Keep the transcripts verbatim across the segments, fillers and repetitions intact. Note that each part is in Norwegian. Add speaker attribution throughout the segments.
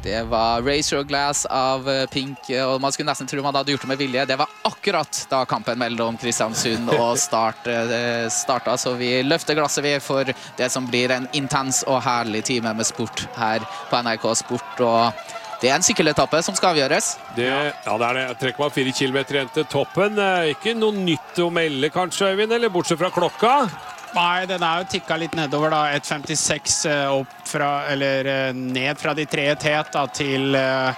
Speaker 1: Det var Razor Glass av Pink, og man skulle nesten tro man hadde gjort det med vilje. Det var akkurat da kampen mellom Kristiansund og Start startet, så vi løfter glasset vi for det som blir en intens og herlig time med sport her på N R K Sport, og det er en sykkeletappe som skal avgjøres.
Speaker 2: Det, ja, det er det. tre komma fire kilometer igjen til toppen. Ikke noe nytt å melde kanskje, Øyvind, eller bortsett fra klokka?
Speaker 3: Nei, den er jo tikket litt nedover da, ett femtiseks opp fra, eller ned fra de tre tet da, til uh,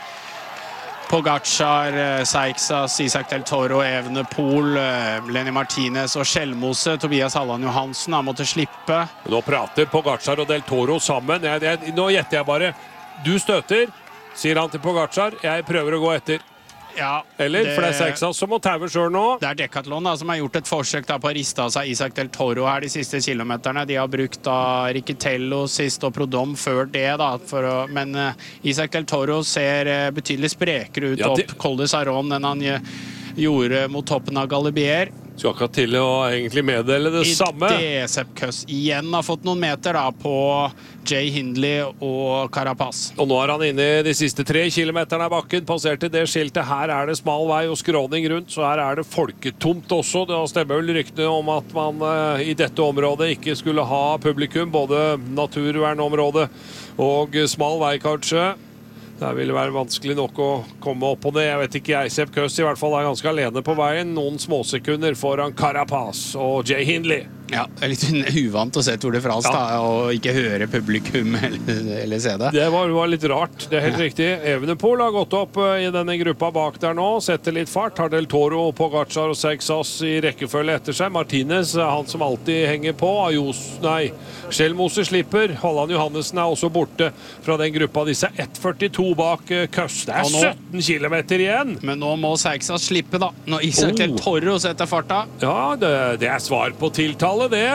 Speaker 3: Pogacar, uh, Seixas, Isak Del Toro, Evenepoel, uh, Lenny Martinez og Skjelmose. Tobias Halland Johansen har måttet slippe.
Speaker 2: Nå prater Pogacar og Del Toro sammen. Jeg, jeg, nå gjetter jeg bare. Du støter, sier han til Pogacar. Jeg prøver å gå etter.
Speaker 3: Ja,
Speaker 2: Eller, det, for det er Seixas som må taue selv nå.
Speaker 3: Det er Decathlon da, som har gjort et forsøk da, på å riste av seg Isak Del Toro her de siste kilometerne. De har brukt da Riccitello sist og Prodom før det da, for å, men uh, Isak Del Toro ser uh, betydelig sprekere ut ja, det... opp Col de Saron enn han uh, gjorde mot toppen av Galibier.
Speaker 2: Skal akkurat til å egentlig meddele det
Speaker 3: I
Speaker 2: samme.
Speaker 3: Decep Cuss igjen har fått noen meter da på Jay Hindley og Carapaz.
Speaker 2: Og nå er han inne i de siste tre kilometerne av bakken, passerte det skiltet. Her er det smal vei og skråning rundt, så her er det folketomt også. Det stemmer vel ryktene om at man uh, i dette området ikke skulle ha publikum, både naturvernområde og smal vei kanskje. Det ville være vanskelig nok å komme opp på det. Jeg vet ikke, Decep Cuss i hvert fall er ganske alene på veien. Noen småsekunder foran Carapaz og Jay Hindley.
Speaker 3: Ja, det er litt uvant å se Tour de France ja. da, og ikke høre publikum eller, eller se det.
Speaker 2: Det var, var litt rart, det er helt ja. riktig. Evenepoel har gått opp uh, i denne gruppa bak der nå, setter litt fart. Har Del Toro, Pogacar og Seixas i rekkefølge etter seg. Martinez, han som alltid henger på. Ajos, nei, Skjelmose slipper. Halland Johannessen er også borte fra den gruppa. Disse er ett førtito bak uh, Cuss. Det er nå, sytten kilometer igjen.
Speaker 3: Men nå må Seixas slippe da, når Isak oh. Del Toro setter farta.
Speaker 2: Ja, det, det er svar på tiltale. Det.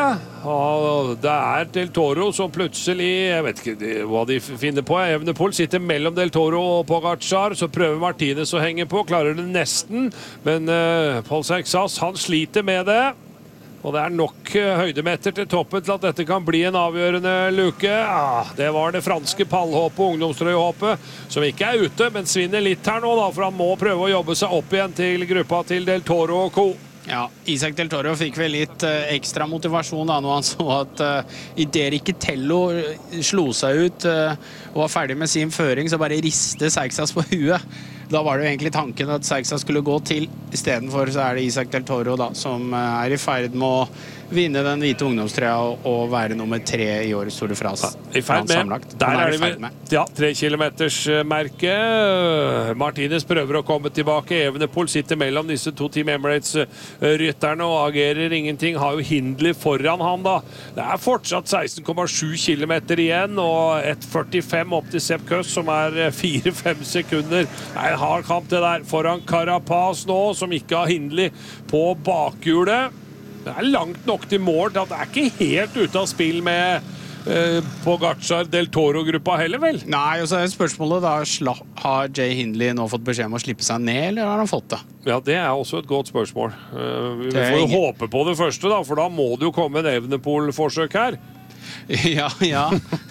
Speaker 2: Og det er Del Toro som plutselig, jeg vet ikke hva de finner på, Evenepoel sitter mellom Del Toro og Pogacar, så prøver Martinez å henge på, klarer det nesten, men uh, Paul Seixas, han sliter med det, og det er nok uh, høydemeter til toppen til at dette kan bli en avgjørende luke. Ah, det var det franske pallhåpet, ungdomstrøyhåpet, som ikke er ute, men svinner litt her nå da, for han må prøve å jobbe seg opp igjen til gruppa til Del Toro og co.
Speaker 3: Ja, Isak Del Toro fikk vel litt uh, ekstra motivasjon da, når han så at uh, i det Riccitello slo seg ut uh, og var ferdig med sin føring, så bare riste Seixas på huet. Da var det jo egentlig tanken at Seixas skulle gå til. I stedet for så er det Isak Del Toro da, som uh, er i ferd med å vinne den hvite ungdomstrøya og, og være nummer tre i årets Tour de France.
Speaker 2: Ja, i ferd med. Der er, er det med. Ja, tre kilometers merke. Martinez prøver å komme tilbake. Evenepoel sitter mellom disse to Team Emirates-rytterne og agerer ingenting. Har jo Hindley foran han da. Det er fortsatt seksten komma sju kilometer igjen, og ett førtifem opp til Sepp Kuss, som er fire fem sekunder. Det er en hard kamp det der. Foran Carapaz nå, som ikke har Hindley på bakhjulet. Det er langt nok til mål, det er ikke helt ute av spill med eh, Pogacar Del Toro-gruppa heller, vel?
Speaker 3: Nei, og så er spørsmålet da, sla, har Jay Hindley nå fått beskjed om å slippe seg ned, eller har han fått det?
Speaker 2: Ja, det er også et godt spørsmål. Uh, vi får jo ingen... håpe på det første da, for da må det jo komme en Evenepoel-forsøk her.
Speaker 3: Ja, ja.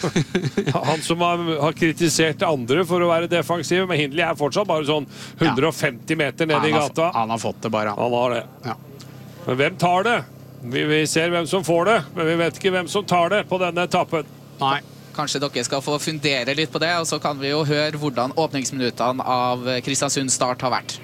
Speaker 2: Han som har, har kritisert andre for å være defensiv, men Hindley er fortsatt bare sånn hundre og femti meter ned i gata.
Speaker 3: Han har fått det bare.
Speaker 2: Han har det.
Speaker 3: Ja.
Speaker 2: Men hvem tar det? Vi, vi ser hvem som får det, men vi vet ikke hvem som tar det på denne etappen.
Speaker 3: Nei.
Speaker 1: Kanskje dere skal få fundere litt på det, og så kan vi jo høre hvordan åpningsminuttene av Kristiansund Start har vært.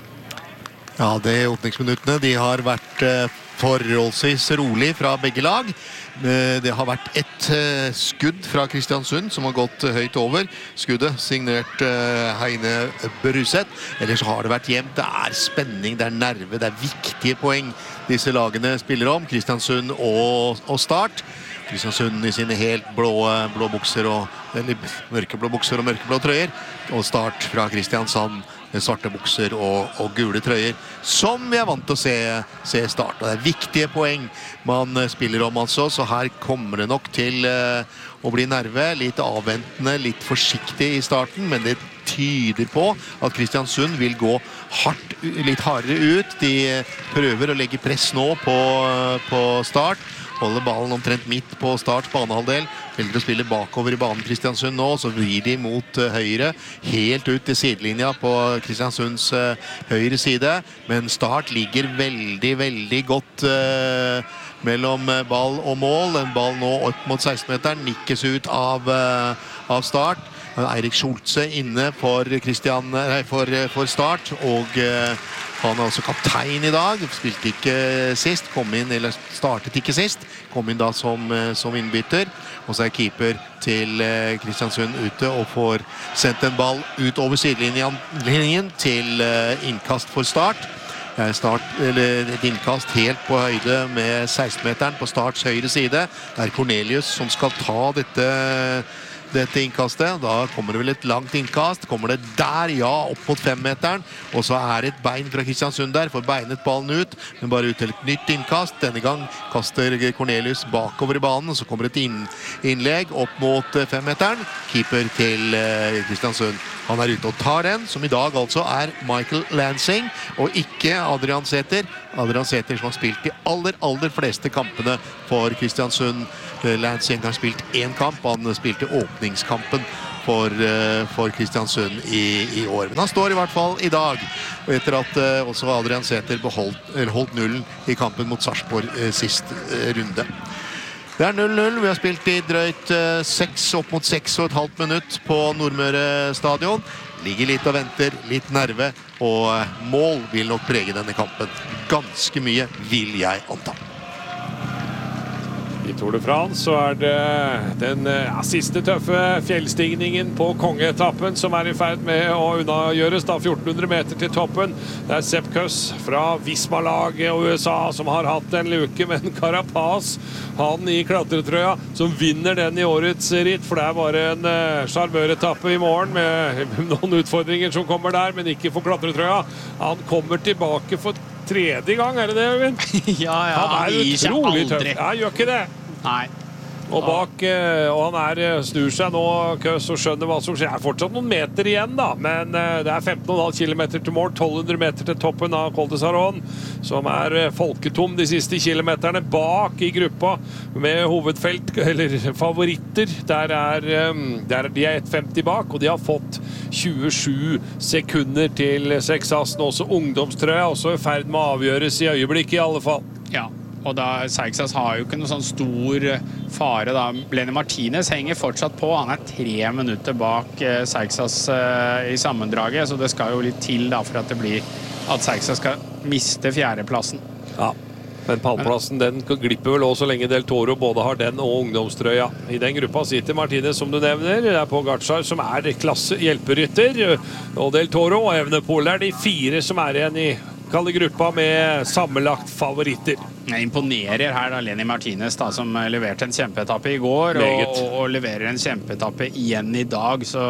Speaker 4: Ja, det åpningsminuttene, de har vært eh, forholdsvis rolig fra begge lag. Det har vært et skudd fra Kristiansund som har gått høyt over. Skuddet signert Heine Bruseth. Ellers har det vært jevnt. Det er spenning, det er nerve, det er viktige poeng disse lagene spiller om. Kristiansund og, og Start. Kristiansund i sine helt blå, blå bukser og, eller mørkeblå bukser og mørkeblå trøyer. Og Start fra Kristiansand med svarte bukser og, og gule trøyer, som vi er vant til å se, se Start. Og det er viktige poeng man spiller om altså, så her kommer det nok til uh, å bli nerve, litt avventende, litt forsiktig i starten, men det tyder på at Kristiansund vil gå hardt, litt hardere ut. De prøver å legge press nå på, på Start, holder ballen omtrent midt på Starts banehalvdel, velger å spille bakover i banen Kristiansund nå, så vrir de mot uh, høyre, helt ut til sidelinja på Kristiansunds uh, høyre side, men Start ligger veldig, veldig godt uh, mellom ball og mål. En ball nå opp mot seksten-meteren, nikkes ut av, uh, av Start. Eirik Scholze inne for, Christian, nei, for, for Start, og uh, han er også kaptein i dag. Spilte ikke sist, kom inn, eller startet ikke sist, kom inn da som, uh, som innbytter. Og så er keeper til uh, Kristiansund ute og får sendt en ball ut over sidelinjen til uh, innkast for Start. Start, eller et innkast helt på høyde med seksten-meteren på Starts høyre side. Det er Cornelius som skal ta dette, dette innkastet. Da kommer det vel et langt innkast. Kommer det der, ja, opp mot fem-meteren. Og så er det et bein fra Kristiansund der, får beinet ballen ut, men bare ut til et nytt innkast. Denne gang kaster Cornelius bakover i banen, og så kommer et inn, innlegg opp mot fem-meteren. Keeper til eh, Kristiansund. Han er ute og tar den, som i dag altså er Michael Lansing, og ikke Adrian Sæther. Adrian Sæther som har spilt de aller, aller fleste kampene for Kristiansund. Lansing har spilt én kamp, han spilte åpningskampen for, for Kristiansund i, i år. Men han står i hvert fall i dag, etter at uh, også Adrian Sæther beholdt, eller holdt nullen i kampen mot Sarpsborg uh, sist uh, runde. Det er null null. Vi har spilt i drøyt seks, opp mot seks og et halvt minutt på Nordmøre stadion. Ligger litt og venter, litt nerve, og mål vil nok prege denne kampen. Ganske mye, vil jeg anta.
Speaker 2: I Tour de France så er det den ja, siste tøffe fjellstigningen på kongeetappen som er i ferd med å unnagjøres, da fjorten hundre meter til toppen. Det er Sepp Kuss fra Visma-laget og U S A som har hatt en luke, men Carapaz, han i klatretrøya, som vinner den i årets ritt, for det er bare en uh, charmøretappe i morgen med noen utfordringer som kommer der, men ikke for klatretrøya. Han kommer tilbake for tredje gang, er det det, Øyvind?
Speaker 3: ja, ja,
Speaker 2: han er
Speaker 3: han gir seg aldri.
Speaker 2: Tøff. Ja, gjør ikke det.
Speaker 3: Nei.
Speaker 2: Og bak, og han er, snur seg nå, Køs, og skjønner hva som skjer. Det er fortsatt noen meter igjen da, men det er femten komma fem kilometer til mål, tolv hundre meter til toppen av Col de Saron, som er folketom de siste kilometerne bak i gruppa med hovedfelt, eller favoritter. Der er, der de er ett femti bak, og de har fått tjuesju sekunder til seksassen. Også ungdomstrøya, også i ferd med å avgjøres i øyeblikket i alle fall.
Speaker 3: Ja. Og da Seixas har jo ikke noen sånn stor fare da. Lenny Martinez henger fortsatt på. Han er tre minutter bak eh, Seixas eh, i sammendraget, så det skal jo litt til da for at det blir at Seixas skal miste fjerdeplassen.
Speaker 2: Ja, men pallplassen den glipper vel også så lenge Del Toro både har den og ungdomstrøya. I den gruppa sitter Martinez, som du nevner, det er på Pogačar, som er klasse hjelperytter, og Del Toro og Evenepoel er de fire som er igjen i kalle gruppa med sammenlagt favoritter.
Speaker 3: Jeg imponerer her da Lenny Martinez da, som leverte en kjempeetappe i går og, og, og leverer en kjempeetappe igjen i dag, så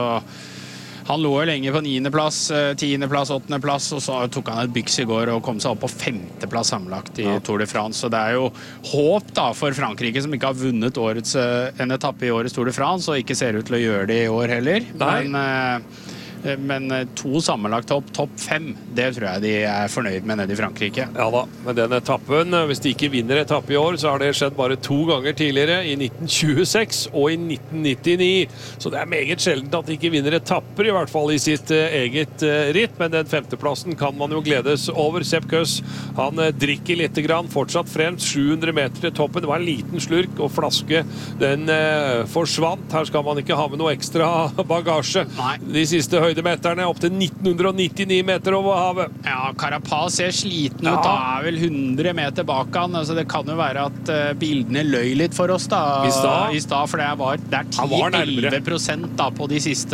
Speaker 3: han lå jo lenge på niende plass, tiende plass, åttende plass, og så tok han et byks i går og kom seg opp på femte plass sammenlagt i ja. Tour de France, så det er jo håp da for Frankrike som ikke har vunnet årets, en etappe i årets Tour de France, og ikke ser ut til å gjøre det i år heller. Nei. Men Men to sammenlagt topp, topp fem, det tror jeg de er fornøyd med nede i Frankrike.
Speaker 2: Ja da, men den etappen, hvis de ikke vinner etappe i år, så har det skjedd bare to ganger tidligere, i nitten tjueseks og i nitten nittini. Så det er meget sjeldent at de ikke vinner etapper, i hvert fall i sitt uh, eget uh, ritt, men den femteplassen kan man jo gledes over. Sepp Kuss, han uh, drikker litt grann, fortsatt fremst, sju hundre meter til toppen. Det var en liten slurk, og flaske, den uh, forsvant. Her skal man ikke ha med noe ekstra bagasje. Nei. De siste høydemeterne opp til nitten nittini meter over havet.
Speaker 3: Ja, Carapaz ser sliten ut, ja. Da er vel hundre meter bak han, altså det kan jo være at uh, bildene løy litt for oss da, i stad, i stad for det, var, det er ti til elleve prosent da på de siste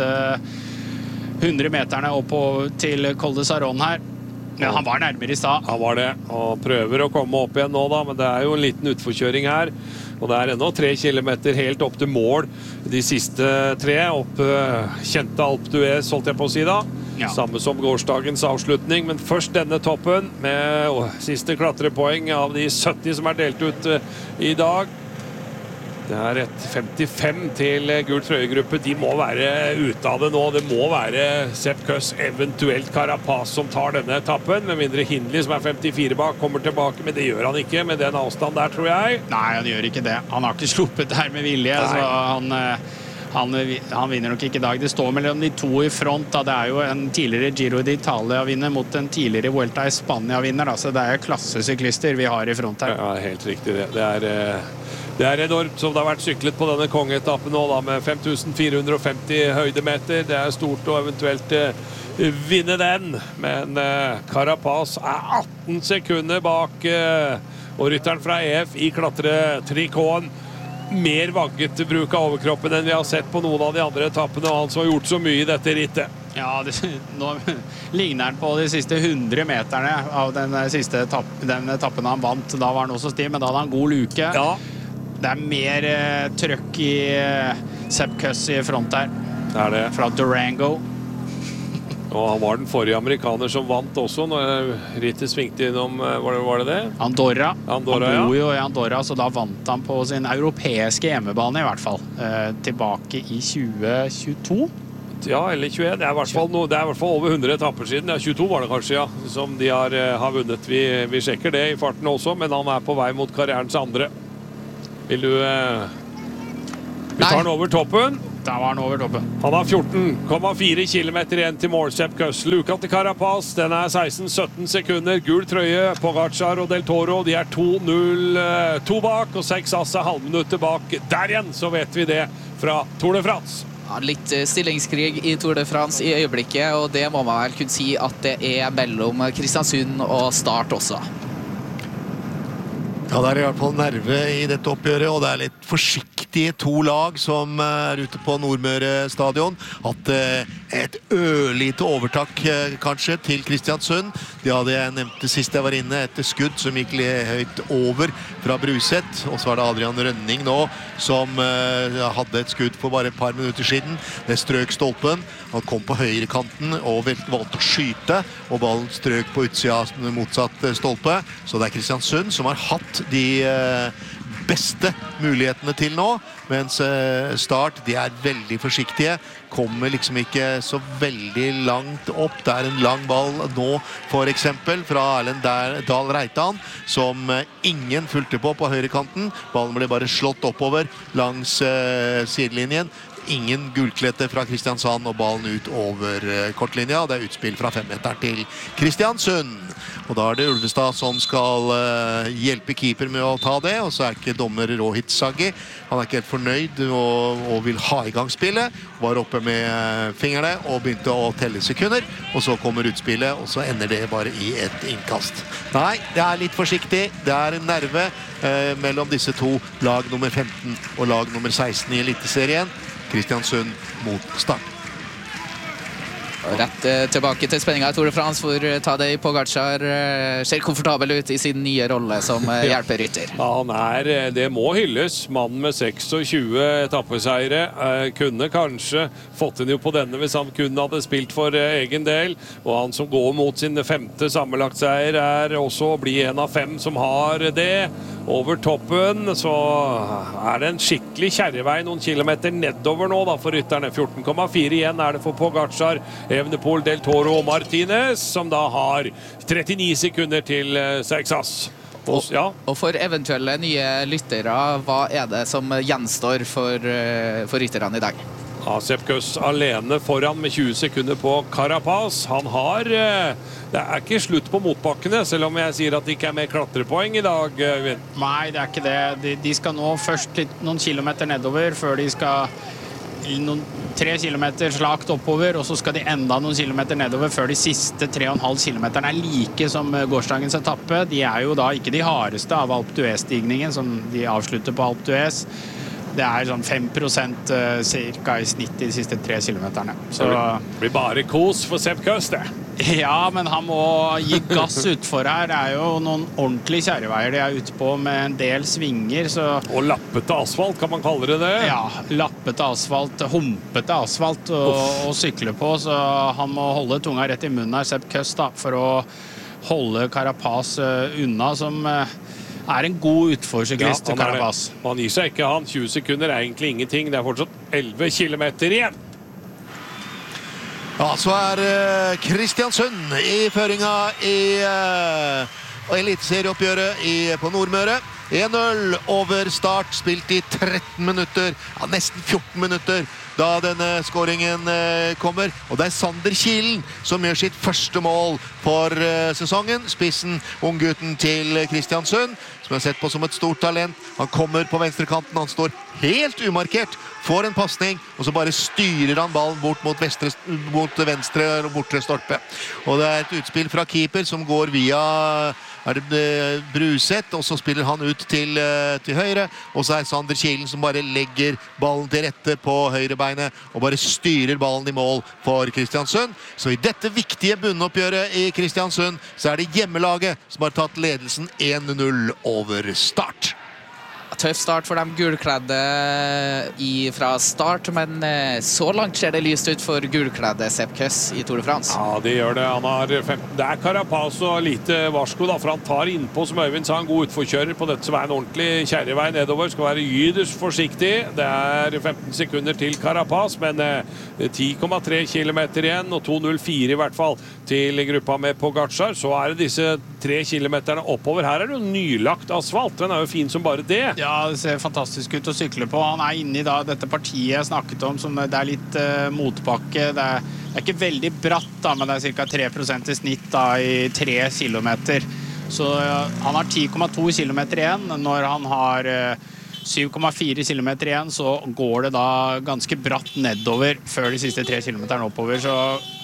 Speaker 3: hundre meterne opp på, til Col de Saron her. Men han var nærmere i stad.
Speaker 2: Han var det, og prøver å komme opp igjen nå da, men det er jo en liten utforkjøring her. Og det er enda tre kilometer helt opp til mål. De siste tre opp uh, kjente Alpe d'Huez, holdt jeg på å si da. Ja. Samme som gårsdagens avslutning, men først denne toppen med uh, siste klatrepoeng av de sytti som er delt ut uh, i dag. Det er et femtifem til gul trøyegruppe. De må være ute av det nå. Det må være Sepp Kuss, eventuelt Carapaz, som tar denne etappen. Med mindre Hindley, som er femtifire bak, kommer tilbake. Men det gjør han ikke med den avstand der, tror jeg.
Speaker 3: Nei, han gjør ikke det. Han har ikke sluppet der med vilje. Så han, han, han vinner nok ikke i dag. Det står mellom de to i front. Da. Det er jo en tidligere Giro d'Italia-vinner mot en tidligere Vuelta i Spania-vinner. Så det er klassesyklister vi har i front her.
Speaker 2: Ja, helt riktig det. Det er... Det er enormt som det har vært syklet på denne kongeetappen nå da, med fem tusen fire hundre og femti høydemeter. Det er stort å eventuelt eh, vinne den, men eh, Carapaz er atten sekunder bak, eh, og rytteren fra E F i klatretrikoen mer vagget bruk av overkroppen enn vi har sett på noen av de andre etappene, og han som har gjort så mye i dette rittet.
Speaker 3: Ja, det, nå ligner han på de siste hundre meterne av den siste etapp, den etappen han vant. Da var han også stiv, men da hadde han god luke.
Speaker 2: Ja.
Speaker 3: Det er mer eh, trøkk i eh, Sepp Kuss i front her.
Speaker 2: Det er det.
Speaker 3: Fra Durango.
Speaker 2: Og han var den forrige amerikaner som vant også, når rittet svingte innom, var det var det? det?
Speaker 3: Andorra.
Speaker 2: Andorra,
Speaker 3: han bor
Speaker 2: ja.
Speaker 3: jo i Andorra, så da vant han på sin europeiske hjemmebane i hvert fall. Eh, tilbake i tjue tjueto.
Speaker 2: Ja, eller tjueen. Det er i hvert fall, no, det er i hvert fall over hundre etapper siden. Ja, tjueto var det kanskje, ja, som de har, har vunnet. Vi, vi sjekker det i farten også, men han er på vei mot karrierens andre. Vil du... Eh... Vi tar den over toppen.
Speaker 3: Da var han over toppen.
Speaker 2: Han har fjorten komma fire kilometer igjen til mål, Sepp Kuss. Luka til Carapaz, den er seksten sytten sekunder. Gul trøye, Pogacar og Del Toro, de er to null to bak, og seks ass er halvminuttet bak. Der igjen, så vet vi det fra Tour de France.
Speaker 1: Ja, litt stillingskrig i Tour de France i øyeblikket, og det må man vel kunne si at det er mellom Kristiansund og Start også.
Speaker 4: Ja, det er i hvert fall nerve i dette oppgjøret, og det er litt forsiktige to lag som er ute på Nordmøre stadion. Hatt et ørlite overtak kanskje til Kristiansund. Det hadde jeg nevnt det siste jeg var inne, etter skudd som gikk høyt over fra Bruseth. Og så var det Adrian Rønning nå, som hadde et skudd for bare et par minutter siden. Det strøk stolpen. Han kom på høyrekanten og valgte å skyte, og ballen strøk på utsida motsatt stolpe. Så det er Kristiansund som har hatt de beste mulighetene til nå, mens Start, de er veldig forsiktige, kommer liksom ikke så veldig langt opp. Det er en lang ball nå, for eksempel, fra Erlend Dahl Reitan, som ingen fulgte på på høyrekanten. Ballen ble bare slått oppover langs sidelinjen. Ingen gullklette fra Kristiansand, og ballen ut over kortlinja. Det er utspill fra femmeteren til Kristiansund. Og da er det Ulvestad som skal uh, hjelpe keeper med å ta det, og så er ikke dommer Rohit Saggi. Han er ikke helt fornøyd og, og vil ha i gang spillet. Var oppe med fingrene og begynte å telle sekunder, og så kommer utspillet, og så ender det bare i et innkast. Nei, det er litt forsiktig. Det er en nerve uh, mellom disse to, lag nummer femten og lag nummer seksten i Eliteserien. Kristiansund mot Start.
Speaker 1: Rett eh, tilbake til spenninga i Tour de France, hvor Tadej Pogacar eh, ser komfortabel ut i sin nye rolle som eh, hjelperytter.
Speaker 2: Ja, han er, det må hylles. Mannen med seksogtjue etappeseiere eh, kunne kanskje fått den jo på denne hvis han kun hadde spilt for eh, egen del. Og han som går mot sin femte sammenlagtseier er også å bli en av fem som har det. Over toppen så er det en skikkelig kjerrevei noen kilometer nedover nå da for rytterne. fjorten komma fire igjen er det for Pogacar, Evenepoel, Del Toro og Martinez, som da har trettini sekunder til seks ass. Og, ja.
Speaker 1: og for eventuelle nye lyttere, hva er det som gjenstår for, for rytterne i dag?
Speaker 2: Ja, Sepp Kuss alene foran med tjue sekunder på Carapaz. Han har... Det er ikke slutt på motbakkene, selv om jeg sier at det ikke er mer klatrepoeng i dag, Øyvind.
Speaker 3: Nei, det er ikke det. De, de skal nå først litt, noen kilometer nedover, før de skal noen, tre kilometer slakt oppover, og så skal de enda noen kilometer nedover, før de siste tre og en halv kilometeren er like som gårsdagens etappe. De er jo da ikke de hardeste av Alpe d'Huez-stigningen, som de avslutter på Alpe d'Huez. Det er sånn fem prosent uh, cirka i snitt de siste tre kilometerne. Så
Speaker 2: det blir bare kos for Sepp Kuss, det.
Speaker 3: Ja, men han må gi gass utfor her. Det er jo noen ordentlige kjæreveier de er ute på med en del svinger. Så... Og
Speaker 2: lappete asfalt, kan man kalle det det?
Speaker 3: Ja, lappete asfalt, humpete asfalt å, å sykle på. Så han må holde tunga rett i munnen her, Sepp Kuss, da, for å holde Carapaz uh, unna, som... Uh, er en god utforsyklist,
Speaker 2: Ja, han er det.
Speaker 3: Carapaz.
Speaker 2: Og han gir seg ikke, han. tjue sekunder er egentlig ingenting. Det er fortsatt elleve kilometer igjen.
Speaker 4: Ja, så er uh, Kristiansund i føringa i uh, eliteserieoppgjøret i, på Nordmøre. en null over start, spilt i tretten minutter, ja, nesten fjorten minutter, da denne skåringen uh, kommer. Og det er Sander Kilen som gjør sitt første mål for uh, sesongen. Spissen, unggutten til Kristiansund, som jeg har sett på som et stort talent. Han kommer på venstrekanten, han står helt umarkert, får en passning, og så bare styrer han ballen bort mot, vestre, mot venstre og bortre stolpe. Og det er et utspill fra keeper som går via er det Bruseth, og så spiller han ut til, til høyre, og så er Sander Kilen som bare legger ballen til rette på høyrebeinet, og bare styrer ballen i mål for Kristiansund. Så i dette viktige bunnoppgjøret i Kristiansund, så er det hjemmelaget som har tatt ledelsen en null over start.
Speaker 1: Tøff start for de gulkledde i, fra start, men så langt ser det lyst ut for gulkledde Sepp Kuss i Tour de France.
Speaker 2: Ja, det gjør det. Han har femten. Det er Carapaz og lite varsko, da, for han tar innpå, som Øyvind sa, en god utforkjører på dette som er en ordentlig kjærevei nedover. Skal være yderst forsiktig. Det er femten sekunder til Carapaz, men ti komma tre kilometer igjen, og to null fire i hvert fall til gruppa med Pogačar. Så er det disse tre kilometerne oppover. Her er det jo nylagt asfalt. Den er jo fin som bare det.
Speaker 3: Ja, det ser fantastisk ut å sykle på. Han er inne i da, dette partiet jeg snakket om, som det er litt uh, motbakke. Det er, det er ikke veldig bratt, da, men det er ca. tre prosent i snitt da, i tre kilometer. Så uh, han har ti komma to kilometer igjen. Når han har uh, syv komma fire kilometer igjen, så går det da ganske bratt nedover før de siste tre kilometerne oppover. Så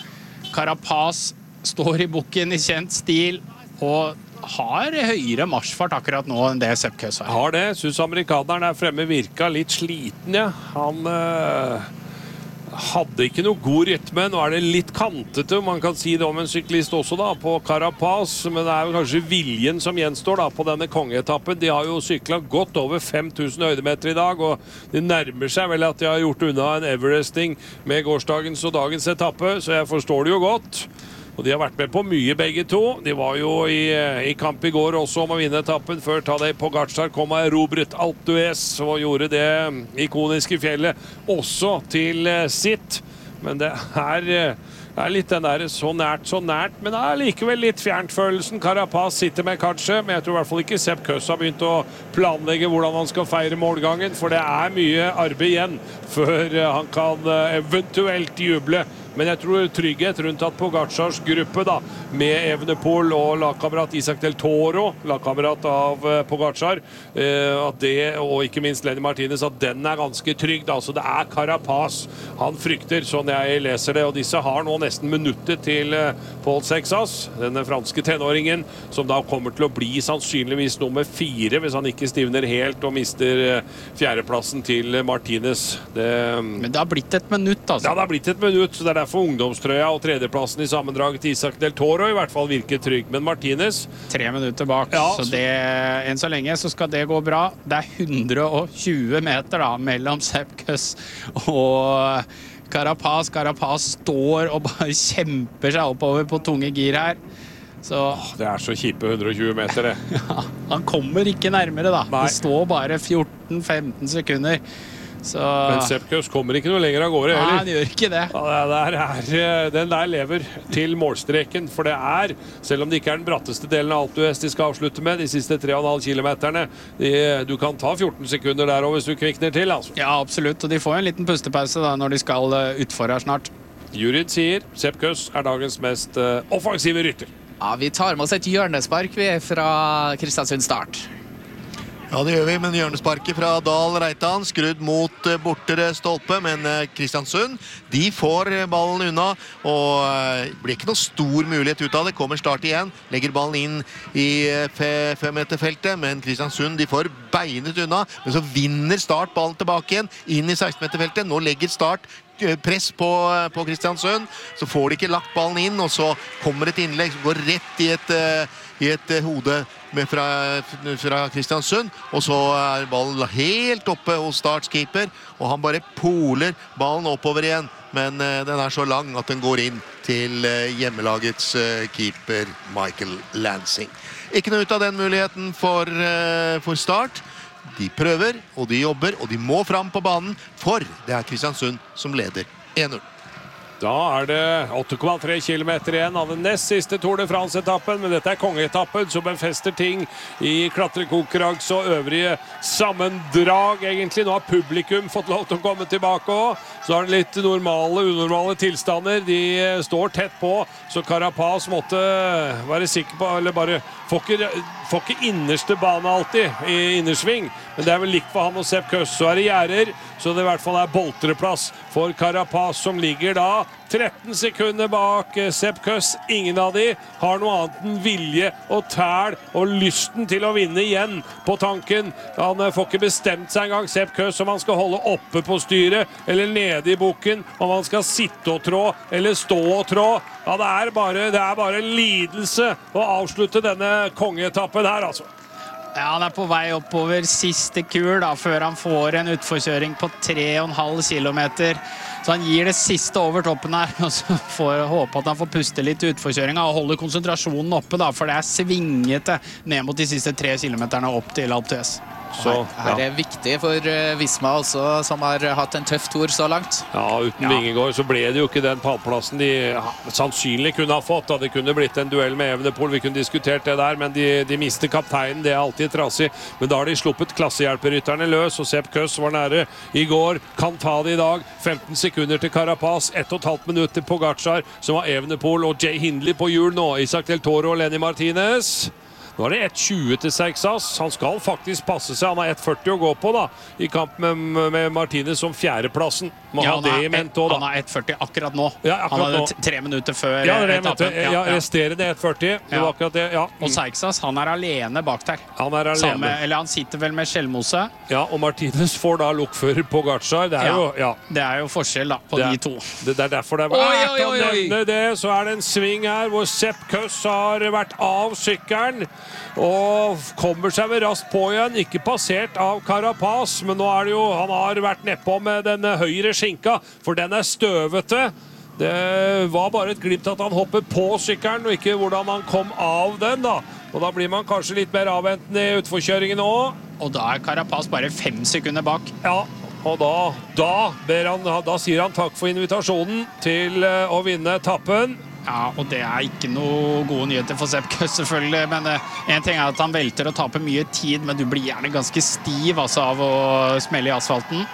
Speaker 3: Carapaz står i bukken i kjent stil, og har høyere marsjfart akkurat nå enn det Sepp Kuss har.
Speaker 2: Har det. Synes amerikaneren der fremme virka litt sliten, ja. Han øh, hadde ikke noe god rytme. Nå er det litt kantete, man kan si det om en syklist også da, på Carapaz, men det er jo kanskje viljen som gjenstår da på denne kongeetappen. De har jo syklet godt over fem tusen høydemeter i dag, og det nærmer seg vel at de har gjort unna en Everesting med gårsdagens og dagens etappe, så jeg forstår det jo godt. Og de har vært med på mye begge to. De var jo i, i kamp i går også om å vinne etappen før Tadej Pogačar kom av Robert Alpe d'Huez og gjorde det ikoniske fjellet også til sitt. Men det er, er litt den der så nært, så nært, men det er likevel litt fjerntfølelsen. Carapaz sitter med kanskje, men jeg tror i hvert fall ikke Sepp Kuss har begynt å planlegge hvordan han skal feire målgangen, for det er mye arbeid igjen før han kan eventuelt juble. Men jeg tror trygghet rundt at Pogacars gruppe da, med Evenepoel og lagkamerat Isak Del Toro, lagkamerat av Pogacar, eh, at det, og ikke minst Lenny Martinez, at den er ganske trygg. Da. Så det er Carapaz han frykter, sånn jeg leser det. Og disse har nå nesten minuttet til eh, Paul Sexas, denne franske tenåringen, som da kommer til å bli sannsynligvis nummer fire, hvis han ikke stivner helt og mister eh, fjerdeplassen til Martinez. Det,
Speaker 3: Men det har blitt et minutt, altså.
Speaker 2: Ja, det har blitt et minutt, så det er derfor ungdomstrøya og tredjeplassen i sammendraget til Isak Del Toro i hvert fall virker trygg, men Martinez
Speaker 3: tre minutter bak,
Speaker 2: ja,
Speaker 3: så det, enn så lenge så skal det gå bra. Det er hundre og tjue meter da, mellom Sepp Kuss og Carapaz. Carapaz står og bare kjemper seg oppover på tunge gir her. Så
Speaker 2: det er så kjipe hundre og tjue meter det.
Speaker 3: ja, han kommer ikke nærmere da.
Speaker 2: Nei.
Speaker 3: Det står bare fjorten femten sekunder. Så
Speaker 2: Men Sepp Kuss kommer ikke noe lenger av gårde heller.
Speaker 3: Nei, det gjør ikke det.
Speaker 2: Ja, det der er, den der lever til målstreken, for det er, selv om det ikke er den bratteste delen av Alpe d'Huez de skal avslutte med, de siste tre og en halv kilometerne, de, du kan ta fjorten sekunder der også hvis du kvikner til, altså.
Speaker 3: Ja, absolutt, og de får en liten pustepause da, når de skal utfor her snart.
Speaker 2: Jurid sier Sepp Kuss er dagens mest uh, offensive rytter.
Speaker 1: Ja, vi tar med oss et hjørnespark vi fra Kristiansund start.
Speaker 4: Ja, det gjør vi, men hjørnesparket fra Dahl Reitan skrudd mot bortere stolpe, men Kristiansund, de får ballen unna, og det blir ikke noe stor mulighet ut av det. Kommer start igjen, legger ballen inn i femmeterfeltet, men Kristiansund, de får beinet unna, men så vinner Start ballen tilbake igjen, inn i sekstenmeterfeltet. Nå legger Start press på, på Kristiansund, så får de ikke lagt ballen inn, og så kommer et innlegg som går rett i et, i et hode med fra, fra Kristiansund, og så er ballen helt oppe hos Starts keeper, og han bare poler ballen oppover igjen, men den er så lang at den går inn til hjemmelagets keeper Michael Lansing. Ikke noe ut av den muligheten for, for Start. De prøver, og de jobber, og de må fram på banen, for det er Kristiansund som leder en null.
Speaker 2: Da er det åtte komma tre kilometer igjen av den nest siste Tour de France-etappen, men dette er kongeetappen som befester ting i klatrekonkurranse og øvrige sammendrag. Egentlig nå har publikum fått lov til å komme tilbake også. Så har den litt normale, unormale tilstander. De står tett på, så Carapaz måtte være sikker på, eller bare får ikke, får ikke innerste bane alltid i innersving, men det er vel likt for han og Sepp Kuss. Så er det gjerder, så det i hvert fall er boltreplass for Carapaz, som ligger da tretten sekunder bak Sepp Kuss. Ingen av de har noe annet enn vilje og tæl og lysten til å vinne igjen på tanken. Han får ikke bestemt seg engang, Sepp Kuss, om han skal holde oppe på styret eller nede i bukken, om han skal sitte og trå eller stå og trå. Ja, det er bare, det er bare en lidelse å avslutte denne kongeetappen her, altså.
Speaker 3: Ja, han er på vei oppover siste kur da, før han får en utforkjøring på tre komma fem kilometer. Så han gir det siste over toppen her, og så får jeg håpe at han får puste litt i utforkjøringen og holde konsentrasjonen oppe da, for det er svingete ned mot de siste tre kilometerne opp til Alpe d'Huez.
Speaker 1: Så, her er det viktig for Visma også, som har hatt en tøff tour så langt.
Speaker 2: Ja, uten ja. Vingegård så ble det jo ikke den pallplassen de sannsynlig kunne ha fått. Da. Det kunne blitt en duell med Evenepool, vi kunne diskutert det der, men de, de mister kapteinen, det er alltid trassig. Men da har de sluppet klassehjelperytterne løs, og Sepp Kuss var nære i går, kan ta det i dag. femten sekunder til Carapaz, ett og et halvt minutt til Pogacar, som har Evenepool og Jay Hindley på hjul nå. Isaac Del Toro og Lenny Martinez. Nå er det ett tjue til Seixas. Han skal faktisk passe seg. Han har ett førti å gå på da, i kamp med, med Martinez som fjerdeplassen. Må
Speaker 3: ja,
Speaker 2: ha det i mente også, da.
Speaker 3: Han har ett førti akkurat nå.
Speaker 2: Ja, akkurat
Speaker 3: han hadde tre minutter før
Speaker 2: ja,
Speaker 3: etappen.
Speaker 2: Ja, ja, resterende ett førti. Det var akkurat det, ja.
Speaker 3: Og Seixas, han er alene bak der.
Speaker 2: Han er alene.
Speaker 3: Samme, eller han sitter vel med Skjellmose.
Speaker 2: Ja, og Martinez får da lukkfører på Pogacar. Det er
Speaker 3: ja,
Speaker 2: jo, ja.
Speaker 3: Det er jo forskjell da, på
Speaker 2: det er,
Speaker 3: de to.
Speaker 2: Det, det er derfor det er verdt å nevne det. Så er det en sving her, hvor Sepp Kuss har vært av sykkelen, og kommer seg vel raskt på igjen, ikke passert av Carapaz, men nå er det jo, han har vært nedpå med den høyre skinka, for den er støvete. Det var bare et glimt at han hoppet på sykkelen, og ikke hvordan han kom av den da. Og da blir man kanskje litt mer avventende i utforkjøringen også.
Speaker 3: Og da er Carapaz bare fem sekunder bak.
Speaker 2: Ja, og da, da, ber han, da sier han takk for invitasjonen til å vinne etappen.
Speaker 3: Ja, og det er ikke noe gode nyheter for Sepp Kuss selvfølgelig, men uh, en ting er at han velter og taper mye tid, men du blir gjerne ganske stiv altså, av å smelle i asfalten.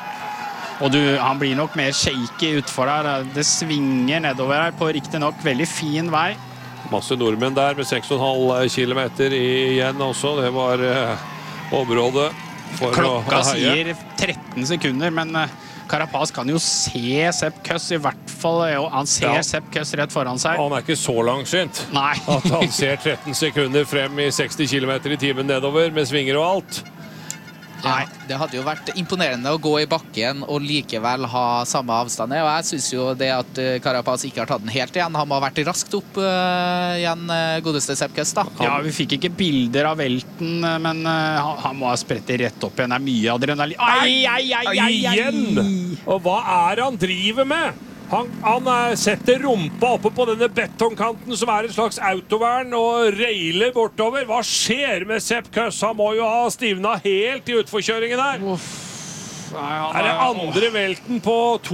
Speaker 3: Og du, han blir nok mer shaky utfor der. Det svinger nedover her på riktig nok veldig fin vei.
Speaker 2: Masse nordmenn der med seks komma fem kilometer igjen også. Det var uh, området for
Speaker 3: Klokka
Speaker 2: å heie.
Speaker 3: sier tretten sekunder, men uh, Carapaz kan jo se Sepp Kuss i hvert fall, og han ser ja. Sepp Kuss rett foran seg.
Speaker 2: Han er ikke så langsynt.
Speaker 3: Nei.
Speaker 2: At han ser tretten sekunder frem i seksti kilometer i timen nedover med svinger og alt.
Speaker 1: Ja, det hadde jo vært imponerende å gå i bakken og likevel ha samme avstand. Og jeg synes jo det at Carapaz ikke har tatt den helt igjen. Han må ha vært raskt opp uh, igjen, godeste Sepp Kuss da.
Speaker 3: Ja, vi fikk ikke bilder av velten, men uh, han, han må ha spredt det rett opp igjen. Det er mye adrenalin. Ai, ai, ai, ai, ai, ai.
Speaker 2: Igjen! Og hva er han driver med? Han, han setter rumpa oppe på denne betongkanten som er en slags autovern og reiler bortover. Hva skjer med Sepp Kuss? Han må jo ha stivna helt i utforkjøringen her.
Speaker 3: Uff. Nei,
Speaker 2: er det andre velten på to,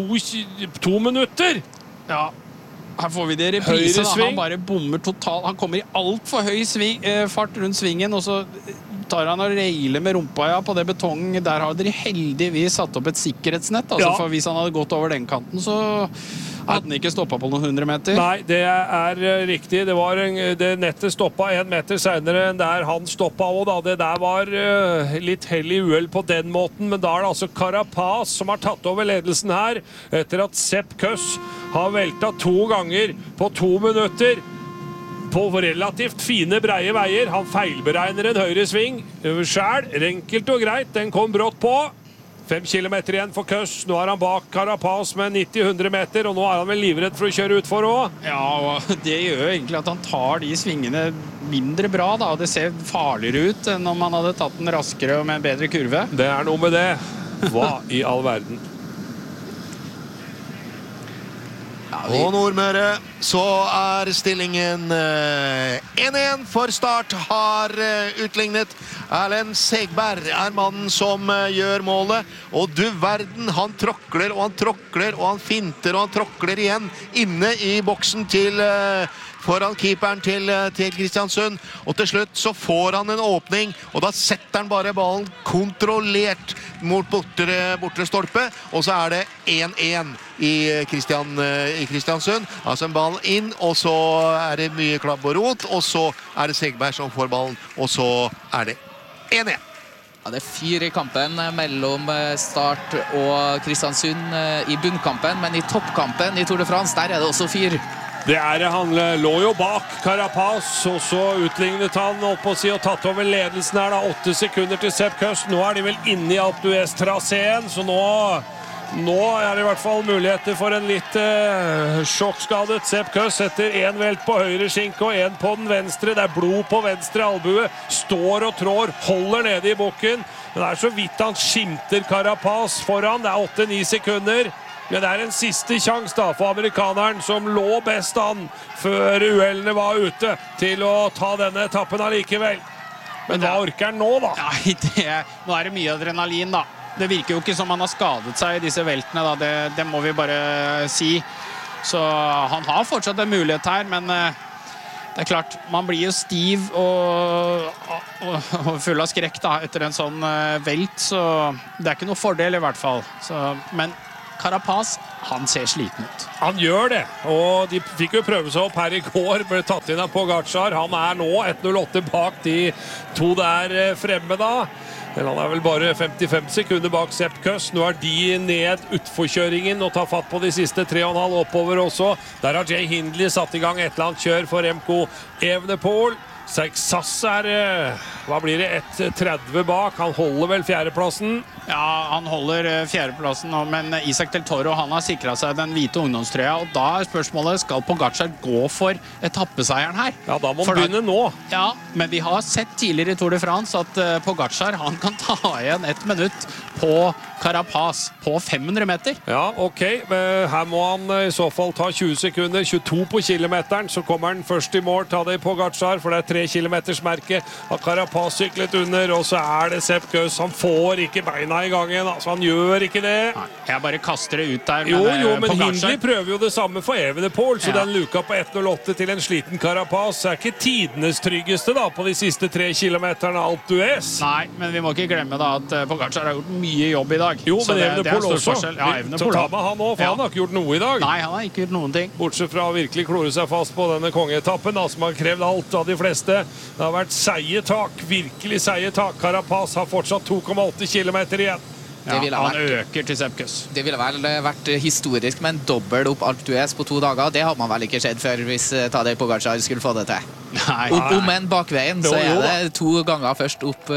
Speaker 2: to minutter?
Speaker 3: Ja. Her får vi det i reprise. Han bare bommer totalt. Han kommer i alt for høy sving, eh, fart rundt svingen, og så tar han og reiler med rumpa ja, på det betong. Der har dere heldigvis satt opp et sikkerhetsnett. Altså, ja. For hvis han hadde gått over den kanten, så hadde han ikke stoppet på noen hundre meter.
Speaker 2: Nei, det er riktig. Det, var en, det nettet stoppet en meter senere enn der han stoppet også, da. Det der var uh, litt hell i uhell på den måten, men da er det altså Carapaz som har tatt over ledelsen her, etter at Sepp Kuss har veltet to ganger på to minutter. På relativt fine breie veier. Han feilberegner en høyre sving. Selv, enkelt og greit. Den kom brått på. Fem kilometer igjen for Kuss. Nå er han bak Carapaz med nitti til hundre meter, og nå er han vel livredd for å kjøre ut for også.
Speaker 3: Ja, og det gjør egentlig at han tar de svingene mindre bra, da. Det ser farligere ut enn om han hadde tatt den raskere og med en bedre kurve.
Speaker 2: Det er noe med det. Hva i all verden?
Speaker 1: Ja, vi...
Speaker 4: Og Nordmøre, så er stillingen én én for Start har utlignet. Erlend Segberg er mannen som gjør målet, og du verden, han tråkler og han tråkler og han finter og han tråkler igjen inne i boksen til foran keeperen til, til Kristiansund, og til slutt så får han en åpning, og da setter han bare ballen kontrollert mot bortere, bortere stolpe, og så er det én én i, Kristian, i Kristiansund. Altså en ball inn, og så er det mye klabb og rot, og så er det Segberg som får ballen, og så er det én én.
Speaker 1: Ja, det er fyr i kampen mellom Start og Kristiansund i bunnkampen, men i toppkampen i Tour de France, der er det også fyr.
Speaker 2: Det er det, han lå jo bak Carapaz, og så utlignet han opp på å si og tatt over ledelsen her da, åtte sekunder til Sepp Kuss. Nå er de vel inne i Alpe d'Huez-traseen, så nå, nå er det i hvert fall muligheter for en litt eh, sjokkskadet Sepp Kuss etter en velt på høyre skinke og en på den venstre. Det er blod på venstre albue, står og trår, holder nede i bukken. Men det er så vidt han skimter Carapaz foran, det er åtte ni sekunder. Men det er en siste sjans da for amerikaneren som lå best an før uellene var ute til å ta denne etappen allikevel. Men hva orker han nå da?
Speaker 3: Ja, det, nå er det mye adrenalin da. Det virker jo ikke som han har skadet seg i disse veltene da, det, det må vi bare si. Så han har fortsatt en mulighet her, men det er klart, man blir jo stiv og, og, og full av skrekk da, etter en sånn velt, så det er ikke noe fordel i hvert fall. Så, men Carapaz, han ser sliten ut.
Speaker 2: Han gjør det, og de fikk jo prøve seg opp her i går, ble tatt inn av Pogačar. Han er nå ett null åtte bak de to der fremme da. Men han er vel bare femtifem sekunder bak Sepp Kuss. Nå er de ned utforkjøringen og tar fatt på de siste tre og en halv oppover også. Der har Jay Hindley satt i gang et eller annet kjør for Remco Evenepoel. Sass er, hva blir det, ett tretti bak. Han holder vel fjerdeplassen.
Speaker 3: Ja, han holder fjerdeplassen nå, men Isak Del Toro, han har sikret seg den hvite ungdomstrøya, og da er spørsmålet, skal Pogačar gå for etappeseieren her?
Speaker 2: Ja, da må han begynne nå.
Speaker 3: Ja, men vi har sett tidligere i Tour de France at Pogačar, han kan ta igjen ett minutt på Carapaz på fem hundre meter.
Speaker 2: Ja, ok, men her må han i så fall ta tjue sekunder, tjueto på kilometeren, så kommer han først i mål, ta det i Pogačar, for det er tre kilometers merke. Har Carapaz syklet under, og så er det Sepp Kuss. Han får ikke beina i gangen, altså han gjør ikke det.
Speaker 3: Nei, jeg bare kaster det ut der.
Speaker 2: Jo,
Speaker 3: men,
Speaker 2: jo, men
Speaker 3: Pogačar...
Speaker 2: Hindley prøver jo det samme for Evenepoel, så
Speaker 3: ja.
Speaker 2: Den luka på ett null åtte til en sliten Carapaz er ikke tidenes tryggeste da, på de siste tre kilometerne av Alpe d'Huez.
Speaker 3: Nei, men vi må ikke glemme da at Pogačar har gjort mye jobb i dag.
Speaker 2: Jo, men
Speaker 3: det,
Speaker 2: Evenepoel
Speaker 3: det
Speaker 2: også.
Speaker 3: Ja, Evenepoel.
Speaker 2: Så ta med han også, for ja. Han har ikke gjort noe i dag.
Speaker 3: Nei, han har ikke gjort noen ting.
Speaker 2: Bortsett fra å virkelig klore seg fast på denne kongeetappen, da, som har krevd alt av de fleste. Det har vært seie tak, virkelig seie tak. Carapaz har fortsatt to komma åtte kilometer igjen.
Speaker 3: Ja, han vært, øker til Sepp Kuss.
Speaker 1: Det ville vel vært historisk med en dobbel opp Alpe d'Huez på to dager. Det hadde man vel ikke skjedd før hvis Tadej Pogačar skulle få det til.
Speaker 3: Nei.
Speaker 1: Om, om en bakveien, så er det to ganger først opp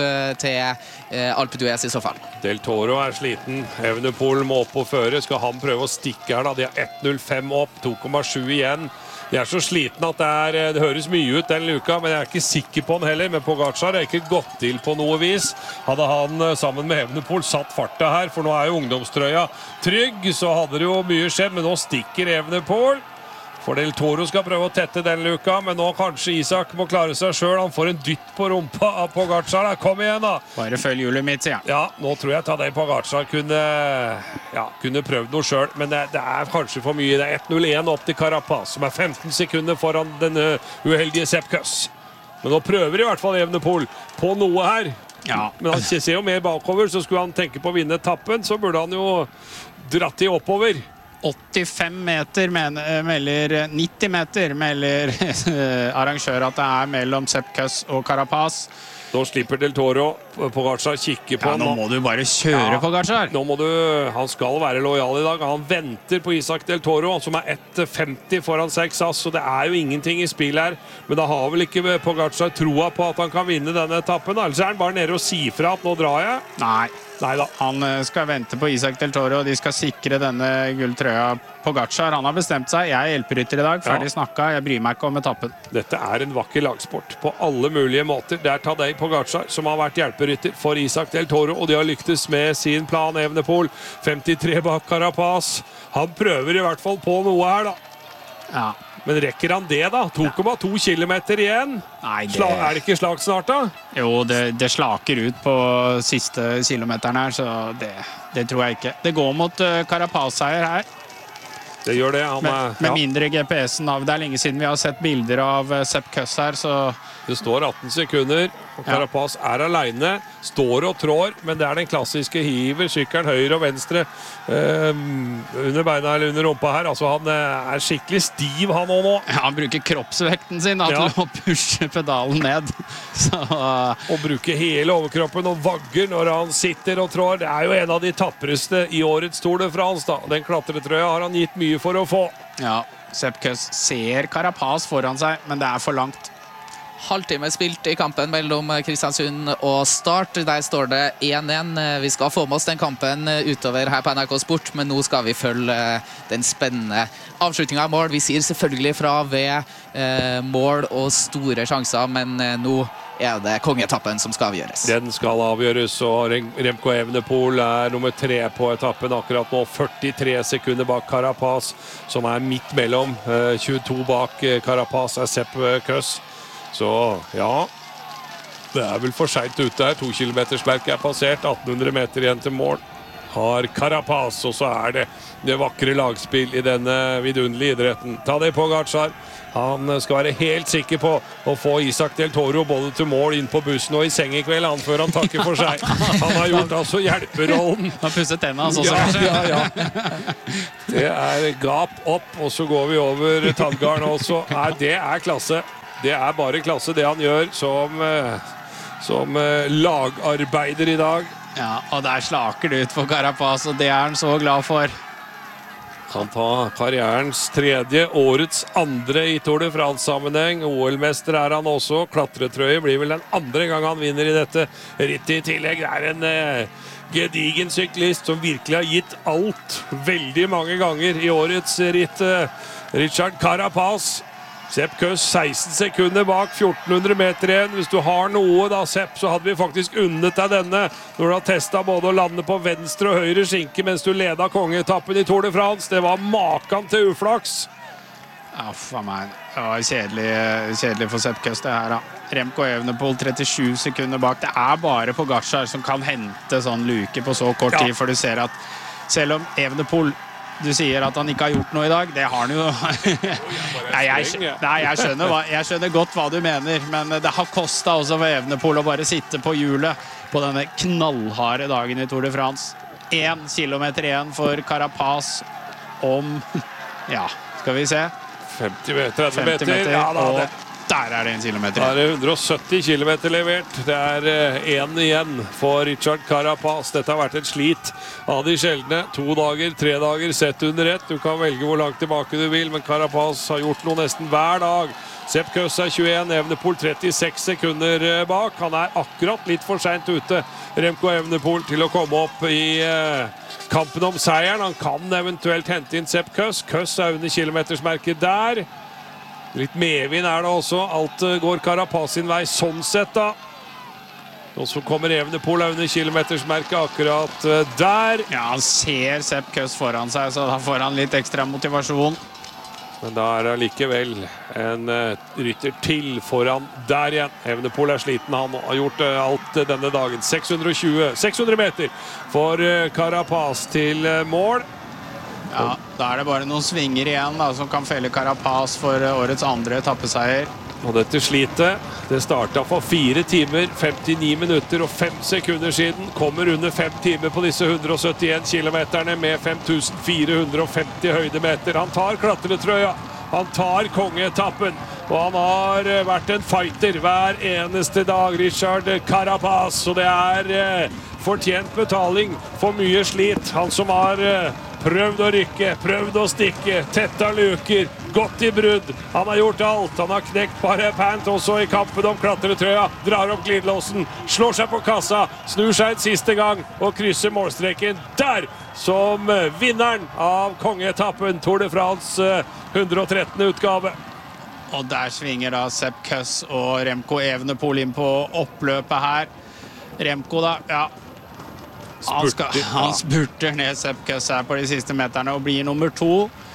Speaker 1: til Alpe d'Huez i så fall.
Speaker 2: Del Toro er sliten. Evenepoel må opp på føre. Skal han prøve å stikke her da? De har ett null fem opp, to komma sju igjen. De er så sliten at det, er, det høres mye ut den luka, men jeg er ikke sikker på den heller. Men Pogačar har ikke gått til på noe vis. Hadde han sammen med Evenepoel satt farta her, for nå er jo ungdomstrøya trygg, så hadde det jo mye skjedd, men nå stikker Evenepoel. For Del Toro skal prøve å tette den luka, men nå kanskje Isak må klare seg selv. Han får en dytt på rumpa av Pogačar. Da. Kom igjen da!
Speaker 3: Bare følg hjulet mitt, sier han.
Speaker 2: Ja, nå tror jeg Tadej Pogačar kunne, ja, kunne prøvd noe selv, men det, det er kanskje for mye. Det er ett null én opp til Carapaz, som er femten sekunder foran denne uheldige Sepp Kuss. Men nå prøver i hvert fall Evenepoel på noe her.
Speaker 3: Ja.
Speaker 2: Men han ser jo mer bakover, så skulle han tenke på å vinne etappen, så burde han jo dratt i oppover.
Speaker 3: åttifem meter melder nitti meter melder arrangør at det er mellom Sepp Kuss og Carapaz.
Speaker 2: Nå slipper Del Toro. Pogačar kikker på.
Speaker 3: Ja, nå må du bare kjøre, ja. Pogačar.
Speaker 2: Nå må du, han skal være lojal i dag. Han venter på Isak Del Toro, som er ett femti foran seks ass, så det er jo ingenting i spill her. Men da har vel ikke Pogačar troa på at han kan vinne denne etappen. Ellers er han bare nede og sier fra at nå drar jeg.
Speaker 3: Nei.
Speaker 2: Neida.
Speaker 3: Han skal vente på Isak Del Toro, og de skal sikre denne gulltrøya. Pogačar, han har bestemt seg. Jeg er hjelperytter i dag, ferdig ja. Snakket. Jeg bryr meg ikke om etappen.
Speaker 2: Dette er en vakker lagsport på alle mulige måter. Det er Tadej Pogačar som har vært hjelperytter for Isak Del Toro, og de har lyktes med sin plan. Evenepoel, femtitre bak Carapaz. Han prøver i hvert fall på noe her da.
Speaker 3: Ja.
Speaker 2: Men rekker han det da? to komma to kilometer igjen.
Speaker 3: Nei, det...
Speaker 2: Sla, er det ikke slag snart da?
Speaker 3: Jo, det, det slaker ut på siste kilometeren her, så det, det tror jeg ikke. Det går mot uh, Carapaz-seier her.
Speaker 2: Det gjør det. Han
Speaker 3: med,
Speaker 2: er,
Speaker 3: med
Speaker 2: ja.
Speaker 3: mindre G P S-en av. Det er lenge siden vi har sett bilder av uh, Sepp Kuss her, så...
Speaker 2: Det står atten sekunder, og Carapaz ja. er alene, står og trår, men det er den klassiske hiver, sykkelen høyre og venstre eh, under beina eller under rumpa her. Altså, han er skikkelig stiv, han også nå.
Speaker 3: Ja, han bruker kroppsvekten sin da, ja. til å pushe pedalen ned. Så, uh...
Speaker 2: Og bruker hele overkroppen og vagger når han sitter og trår. Det er jo en av de tappreste i årets Tour de France, da. Den klatretrøya har han gitt mye for å få.
Speaker 3: Ja, Sepp Kuss ser Carapaz foran seg, men det er for langt.
Speaker 1: Halvtime spilt i kampen mellom Kristiansund og Start. Der står det én én. Vi skal få med oss den kampen utover her på N R K Sport, men nå skal vi følge den spennende avslutningen av mål. Vi sier selvfølgelig fra ved eh, mål og store sjanser, men eh, nå er det kongetappen som skal avgjøres.
Speaker 2: Den skal avgjøres, og Remco Evenepoel er nummer tre på etappen akkurat nå. førtitre sekunder bak Carapaz, som er midt mellom. Eh, tjueto bak Carapaz er Sepp Kuss. Så, ja, det er vel for sent ute her. To kilometersmerket er passert, atten hundre meter igjen til mål. Har Carapaz, og så er det det vakre lagspill i denne vidunderlige idretten. Tadej Pogačar, han skal være helt sikker på å få Isak Del Toro både til mål, inn på bussen og i seng i kveld, han før han takker for seg. Han har gjort altså hjelperollen.
Speaker 3: Han pusset tennene hans også,
Speaker 2: ja,
Speaker 3: kanskje.
Speaker 2: Ja, ja. Det er gap opp, og så går vi over Tandgarden også. Nei, det er klasse. Det er bare klasse det han gjør som, som lagarbeider i dag.
Speaker 3: Ja, og der slaker det ut for Carapaz, og det er han så glad for.
Speaker 2: Han tar karrierens tredje, årets andre i Tour de France-sammenheng. O L-mester er han også. Klatretrøye blir vel den andre gang han vinner i dette rittet i tillegg. Det er en eh, gedigen syklist som virkelig har gitt alt veldig mange ganger i årets ritt. Richard Carapaz. Sepp Kuss seksten sekunder bak, fjorten hundre meter igjen. Hvis du har noe da, Sepp, så hadde vi faktisk unnet deg denne når du har testet både å lande på venstre og høyre skinke mens du ledet kongetappen i Tour de France. Det var maken til uflaks.
Speaker 3: Ja, for meg. Det var kjedelig, kjedelig for Sepp Kuss det her da. Remco Evenepoel trettisju sekunder bak. Det er bare Pogačar som kan hente sånn luke på så kort tid, for du ser at selv om Evenepoel du sier at han ikke har gjort noe i dag, det har han jo. Nei, jeg, nei, jeg, skjønner hva, jeg skjønner godt hva du mener, men det har kostet også for Evenepoel å bare sitte på hjulet på denne knallharde dagen i Tour de France. En kilometer igjen for Carapaz om, ja, skal vi se.
Speaker 2: femti meter, tretti meter,
Speaker 3: meter
Speaker 2: ja da,
Speaker 3: og
Speaker 2: det.
Speaker 3: Der er det en kilometer.
Speaker 2: Da er det hundre og sytti kilometer levert. Det er én igjen for Richard Carapaz. Dette har vært et slit av de sjeldne. To dager, tre dager sett under ett. Du kan velge hvor langt tilbake du vil, men Carapaz har gjort noe nesten hver dag. Sepp Kuss er tjueen, Evenepoel trettiseks sekunder bak. Han er akkurat litt for sent ute, Remco Evenepoel, til å komme opp i kampen om seieren. Han kan eventuelt hente inn Sepp Kuss. Kuss er under kilometersmerket der. Litt medvind er det også. Alt går Carapaz sin vei sånn sett da. Og så kommer Evenepoel under kilometersmerket akkurat der.
Speaker 3: Ja, han ser Sepp Kuss foran seg, så da får han litt ekstra motivasjon.
Speaker 2: Men da er det likevel en rytter til foran der igjen. Evenepoel er sliten, han har gjort alt denne dagen. seks hundre og tjue, seks hundre meter for Carapaz til mål.
Speaker 3: Ja, da er det bare noen svinger igjen da, som kan felle Carapaz for årets andre etappeseier.
Speaker 2: Og dette slitet, det startet for fire timer, femtini minutter og fem sekunder siden. Kommer under fem timer på disse hundre og syttien kilometerne med fem tusen fire hundre og femti høydemeter. Han tar klatretrøya, han tar kongeetappen, og han har vært en fighter hver eneste dag, Richard Carapaz. Og det er eh, fortjent betaling for mye slit. Han som har eh, prøvd å rykke, prøvd å stikke, tetta luker, gått i brudd. Han har gjort alt. Han har knekt parapent også i kampen om klatretrøya. Drar opp glidelåsen, slår seg på kassa, snur seg en siste gang og krysser målstreken der som vinneren av kongeetappen Tour de France hundre og trettende utgave.
Speaker 3: Og der svinger da Sepp Kuss og Remco Evenepoel inn på oppløpet her. Remco da, ja. Han, skal, han spurter ned Sepp Kuss her på de siste meterne og blir nummer to.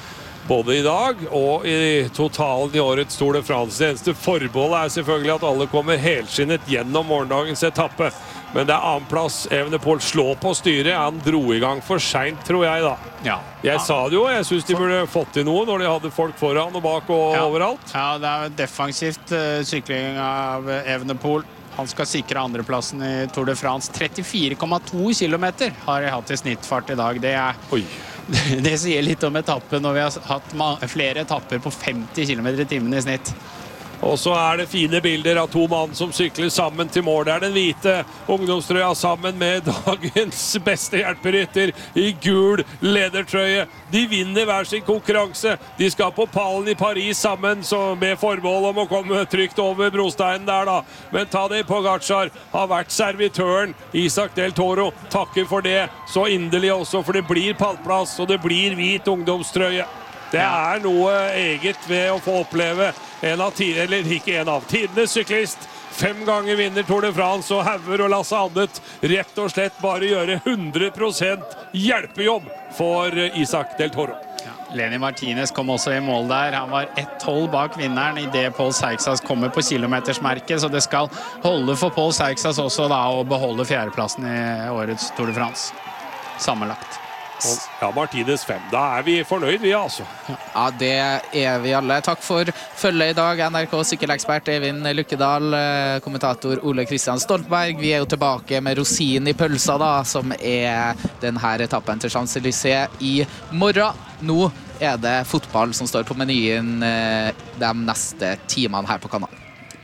Speaker 2: både i dag og i totalen i årets Tour de France. Det eneste forbeholdet er selvfølgelig at alle kommer helskinnet gjennom morgendagens etappe. Men det er annen plass. Evenepoel slår på styret. Han dro i gang for sent, tror jeg da.
Speaker 3: Ja.
Speaker 2: Jeg
Speaker 3: ja.
Speaker 2: sa det jo, jeg synes de burde fått til noe når de hadde folk foran og bak og
Speaker 3: ja.
Speaker 2: overalt.
Speaker 3: Ja, det er defensivt uh, sykling av Evenepoel. Han skal sikre andreplassen i Tour de France. trettifire komma to kilometer har jeg hatt i snittfart i dag. Det, er, det sier litt om etappen når vi har hatt flere etapper på femti kilometer i timen i snitt.
Speaker 2: Og så er det fine bilder av to mann som sykler sammen til mål. Det er den hvite ungdomstrøya sammen med dagens beste hjelperytter i gul ledertrøye. De vinner hver sin konkurranse. De skal på pallen i Paris sammen, så med formål om å komme trygt over brosteinen der da. Men Tadej Pogačar har vært servitøren. Isak Del Toro takker for det så inderlig også, for det blir pallplass og det blir hvit ungdomstrøye. Det er noe eget ved å få oppleve en av tidene, eller ikke en av tidenes syklist. Fem ganger vinner Tour de France, og Hauger og Lasse Andet rett og slett bare gjøre hundre prosent hjelpejobb for Isak Del Toro.
Speaker 3: Ja, Lenny Martinez kom også i mål der. Han var ett tolv bak vinneren i det Paul Seixas kommer på kilometersmerket, så det skal holde for Paul Seixas også da å beholde fjerdeplassen i årets Tour de France. Sammenlagt.
Speaker 2: Ja, Martinez fem. Da er vi fornøyd, vi altså.
Speaker 1: Ja, det er vi alle. Takk for følget i dag. N R K sykkelekspert Eivind Lykkedal, kommentator Ole Kristian Stoltberg. Vi er jo tilbake med rosin i pølsa da, som er denne etappen til Champs-Élysées i morgen. Nå er det fotball som står på menyen de neste timene her på kanalen.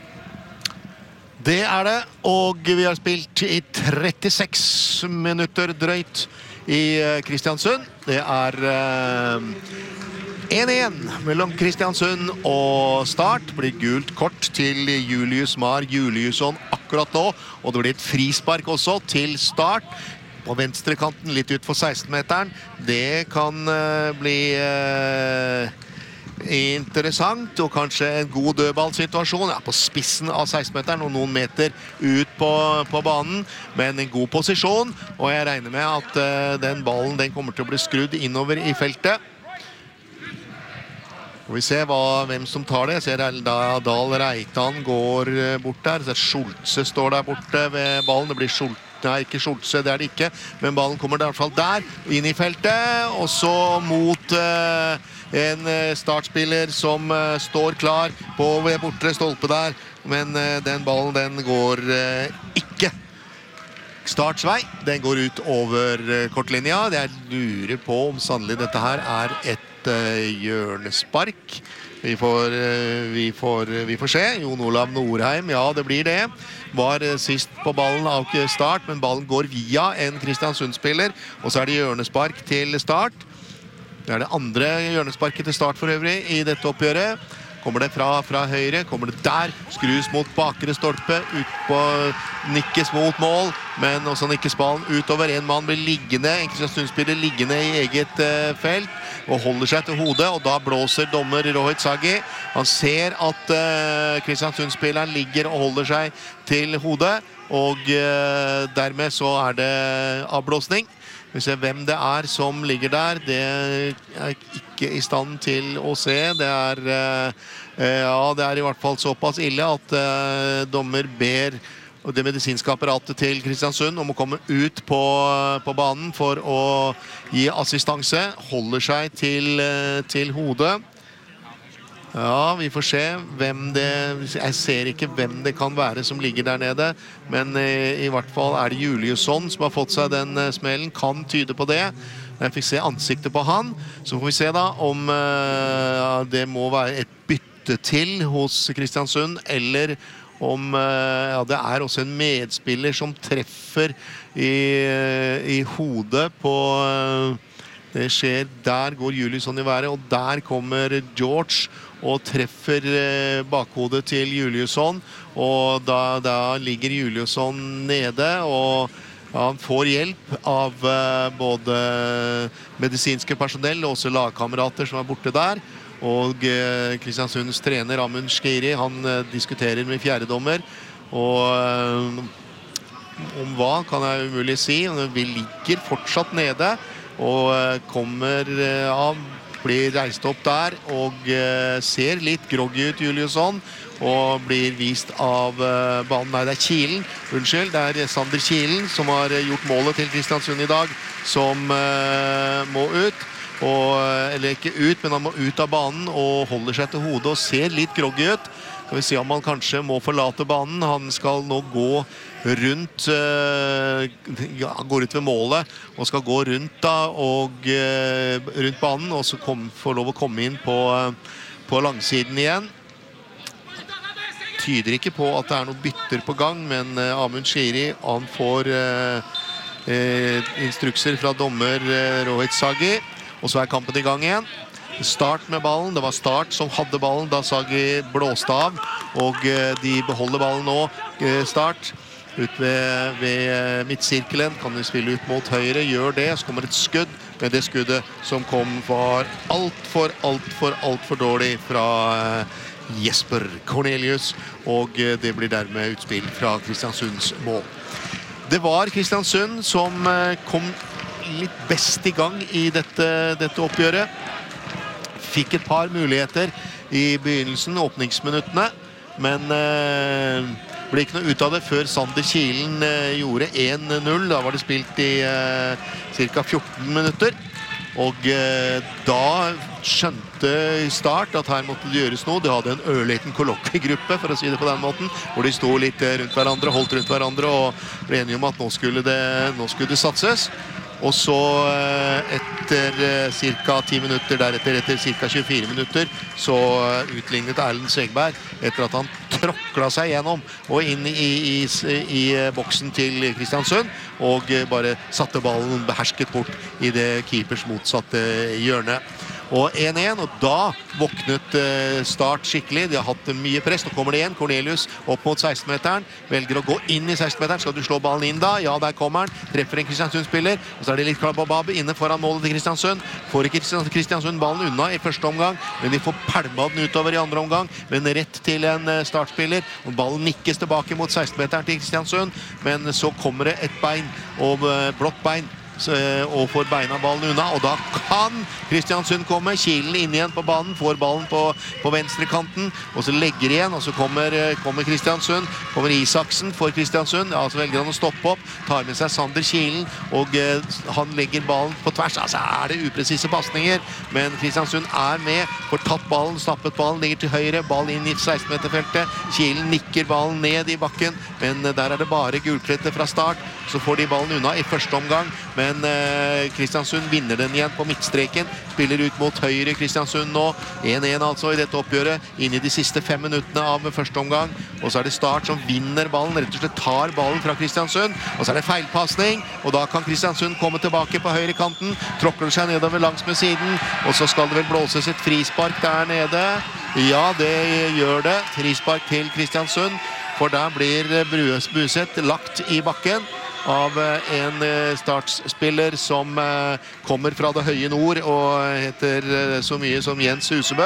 Speaker 4: Det er det, og vi har spilt i trettiseks minutter drøyt i Kristiansund. Det er én én mellom Kristiansund og Start. Blir gult kort til Julius Mar Juliusson akkurat nå, og det blir et frispark også til Start. På venstre kanten, litt ut for seksten-meteren. Det kan bli interessant, og kanskje en god dødballsituasjon. Ja, på spissen av seksten-meteren og noen meter ut på, på banen, men en god posisjon, og jeg regner med at uh, den ballen den kommer til å bli skrudd innover i feltet. Og vi ser hva, hvem som tar det. Jeg ser da Dahl Reitan går bort der, så Schulze står der borte ved ballen. Det blir Schulze. Nei, ikke Schulze, det er det ikke, men ballen kommer i hvert fall der, inn i feltet, og så mot uh, en startspiller som uh, står klar på ved bortre stolpe der, men uh, den ballen den går uh, ikke Starts vei. Den går ut over uh, kortlinja. Jeg lurer på om sannelig dette her er et uh, hjørnespark. Vi får, uh, vi, får, uh, vi får se. Jon Olav Norheim, ja det blir det. Var uh, sist på ballen av Start, men ballen går via en Kristiansund-spiller, og så er det hjørnespark til Start. Det er det andre hjørnesparket til Start for øvrig i dette oppgjøret. Kommer det fra, fra høyre, kommer det der, skrus mot bakre stolpe, ut på nikkes mot mål, men også nikkes ballen utover. En mann blir liggende, en Kristiansund-spiller liggende i eget uh, felt, og holder seg til hodet, og da blåser dommer Rohit Saggi. Han ser at uh, Kristiansund-spilleren ligger og holder seg til hodet, og uh, dermed så er det avblåsning. Vi ser hvem det er som ligger der. Det er ikke i stand til å se. Det er, ja, det er i hvert fall såpass ille at uh, dommer ber det medisinske apparatet til Kristiansund om å komme ut på, på banen for å gi assistanse. Holder seg til, uh, til hodet. Ja, vi får se hvem det... Jeg ser ikke hvem det kan være som ligger der nede, men i, i hvert fall er det Juliusson som har fått seg den uh, smellen. Kan tyde på det. Jeg fikk se ansiktet på han. Så får vi se da om uh, det må være et bytte til hos Kristiansund, eller om uh, ja, det er også en medspiller som treffer i, uh, i hodet på... Uh, det skjer, der går Juliusson i været, og der kommer George og treffer eh, bakhodet til Juliusson, og da, da ligger Juliusson nede, og ja, han får hjelp av eh, både medisinske personell og også lagkamerater som er borte der, og eh, Kristiansunds trener Amund Skiri, han eh, diskuterer med fjerdedommer, og eh, om hva kan jeg umulig si, vi ligger fortsatt nede, og kommer av blir reist opp der og uh, ser litt groggy ut, Juliusson, og blir vist av uh, banen. Nei, det er Kielen, unnskyld, det er Sander Kielen som har gjort målet til Kristiansund i dag, som uh, må ut. Og, eller ikke ut, men han må ut av banen og holder seg til hodet og ser litt groggy ut. Skal vi se om han kanskje må forlate banen. Han skal nå gå rundt, uh, ja, han går ut ved målet og skal gå rundt da, og uh, rundt banen, og så kom, får lov å komme inn på, uh, på langsiden igjen. Tyder ikke på at det er noen bytter på gang, men uh, Amund Shiri, han får uh, uh, instrukser fra dommer uh, Rohit Sagi. Og så er kampen i gang igjen. Start med ballen. Det var Start som hadde ballen da Sagi blåste av. Og de beholder ballen nå. Start ut ved, ved midtsirkelen. Kan de spille ut mot høyre. Gjør det. Så kommer et skudd. Men det skuddet som kom var alt for, alt for, alt for dårlig fra Jesper Cornelius. Og det blir dermed utspill fra Kristiansunds mål. Det var Kristiansund som kom litt best i gang i dette, dette oppgjøret. Fikk et par muligheter i begynnelsen, åpningsminuttene, men eh, ble ikke noe ut av det før Sander Kielen eh, gjorde en null. Da var det spilt i eh, ca. fjorten minutter. Og eh, da skjønte Start at her måtte det gjøres noe. De hadde en ørliten kollokviegruppe, for å si det på den måten, hvor de sto litt rundt hverandre, holdt rundt hverandre og ble enige om at nå skulle det, nå skulle det satses. Og så etter ca. ti minutter, deretter etter ca. tjuefire minutter, så utlignet Erlend Segberg etter at han tråkla seg gjennom og inn i, i, i boksen til Kristiansund, og bare satte ballen behersket bort i det keepers motsatte hjørne. Og en en, og da våknet Start skikkelig. De har hatt mye press. Nå kommer det igjen. Cornelius opp mot seksten-meteren. Velger å gå inn i seksten-meteren. Skal du slå ballen inn da? Ja, der kommer han. Treffer en Kristiansund-spiller. Og så er det litt klababab inne foran målet til Kristiansund. Får ikke Kristiansund ballen unna i første omgang, men de får pælma den utover i andre omgang. Men rett til en Start-spiller. Og ballen nikkes tilbake mot seksten-meteren til Kristiansund. Men så kommer det et bein, og blått bein, og får beina ballen unna, og da kan Kristiansund komme. Kielen inn igjen på banen, får ballen på, på venstre kanten, og så legger igjen, og så kommer, kommer Kristiansund, kommer Isaksen for Kristiansund, ja, så velger han å stoppe opp, tar med seg Sander Kielen, og eh, han legger ballen på tvers. Altså er det upresise passninger, men Kristiansund er med, får tatt ballen, snappet ballen, ligger til høyre, ball inn i seksten-meterfeltet, Kielen nikker ballen ned i bakken, men der er det bare gulklette fra Start, så får de ballen unna i første omgang, men eh, Kristiansund vinner den igjen på midtstreken, spiller ut mot høyre Kristiansund nå, en en altså i dette oppgjøret, inn i de siste fem minuttene av første omgang, og så er det Start som vinner ballen, rett og slett tar ballen fra Kristiansund, og så er det feilpassning, og da kan Kristiansund komme tilbake på høyre kanten, tråkker seg nedover langs med siden, og så skal det vel blåses et frispark der nede. Ja, det gjør det, frispark til Kristiansund, for der blir Buseth lagt i bakken av en Startspiller som kommer fra det høye nord og heter så mye som Jens Husebø.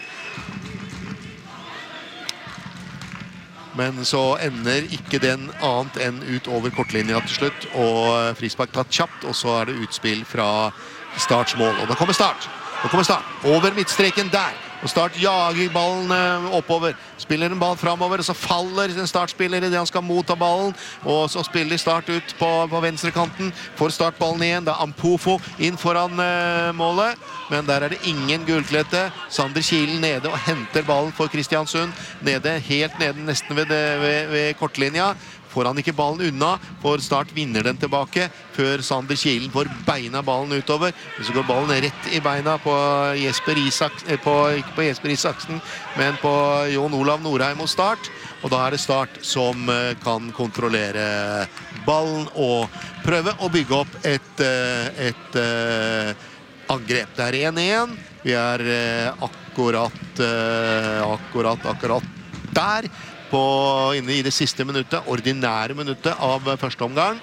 Speaker 4: Men så ender ikke den annet enn ut over kortlinja til slutt, og frispark tatt kjapt, og så er det utspill fra Starts mål. Og da kommer Start. Nå kommer Start over midtstreken der. Og Start jager ballen oppover, spiller en ball fremover, og så faller en Start-spiller i det han skal motta ballen, og så spiller Start ut på, på venstre kanten, får Start ballen igjen, da Ampofo inn foran uh, målet, men der er det ingen gulklette. Sander Kielen nede og henter ballen for Kristiansund, nede, helt nede nesten ved, det, ved, ved kortlinja. Får han ikke ballen unna, for Start vinner den tilbake, før Sander Kielen får beina ballen utover. Så går ballen rett i beina på Jesper Isaksen, på, ikke på Jesper Isaksen, men på Jon Olav Norheim og Start. Og da er det Start som kan kontrollere ballen og prøve å bygge opp et, et, et angrep. Det er en en. Vi er akkurat, akkurat, akkurat der. På, inne i det siste minuttet, ordinære minuttet av første omgang.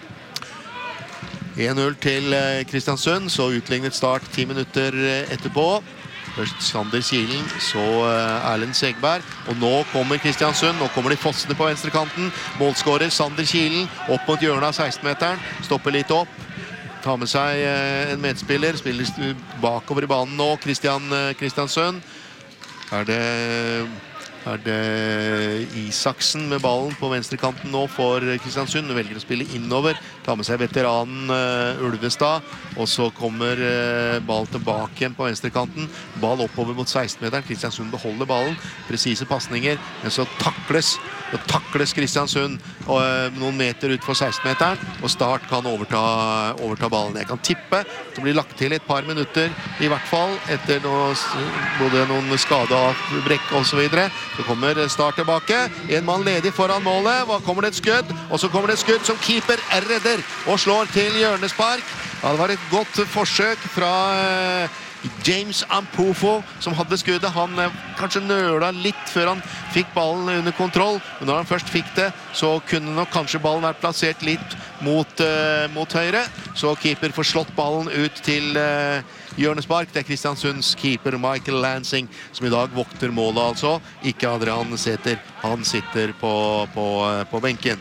Speaker 4: en null til Kristiansund, så utlignet Start ti minutter etterpå. Først Sander Kielen, så Erlend Segberg, og nå kommer Kristiansund, nå kommer de fossene på venstre kanten. Målskårer Sander Kielen, opp mot hjørnet av seksten-meteren, stopper litt opp. tar med seg en medspiller, spiller bakover i banen nå, Christian Kristiansund. Er det... er det Isaksen med ballen på venstrekanten nå for Kristiansund. Velger å spille innover, tar med seg veteranen uh, Ulvestad, og så kommer uh, ballen tilbake igjen på venstrekanten. Ball oppover mot seksten-meteren. Kristiansund beholder ballen. Presise passninger, men så takles, så takles Kristiansund uh, noen meter ut for seksten-meteren, og Start kan overta, overta ballen. Jeg kan tippe, det blir lagt til et par minutter, i hvert fall, etter noe, både noen skadeavbrekk og så videre. Så kommer Start tilbake, en mann ledig foran målet, hva kommer det et skudd, og så kommer det et skudd som keeper redder, og slår til hjørnespark. Ja, det var et godt forsøk fra uh, James Ampofo, som hadde skuddet. Han uh, kanskje nøla litt før han fikk ballen under kontroll, men når han først fikk det, så kunne nok kanskje ballen vært plassert litt mot, uh, mot høyre, så keeper får slått ballen ut til uh, hjørnespark. Det er Kristiansunds keeper Michael Lansing som i dag vokter målet, altså. Ikke Adrian Sæther. Han sitter på, på, på benken.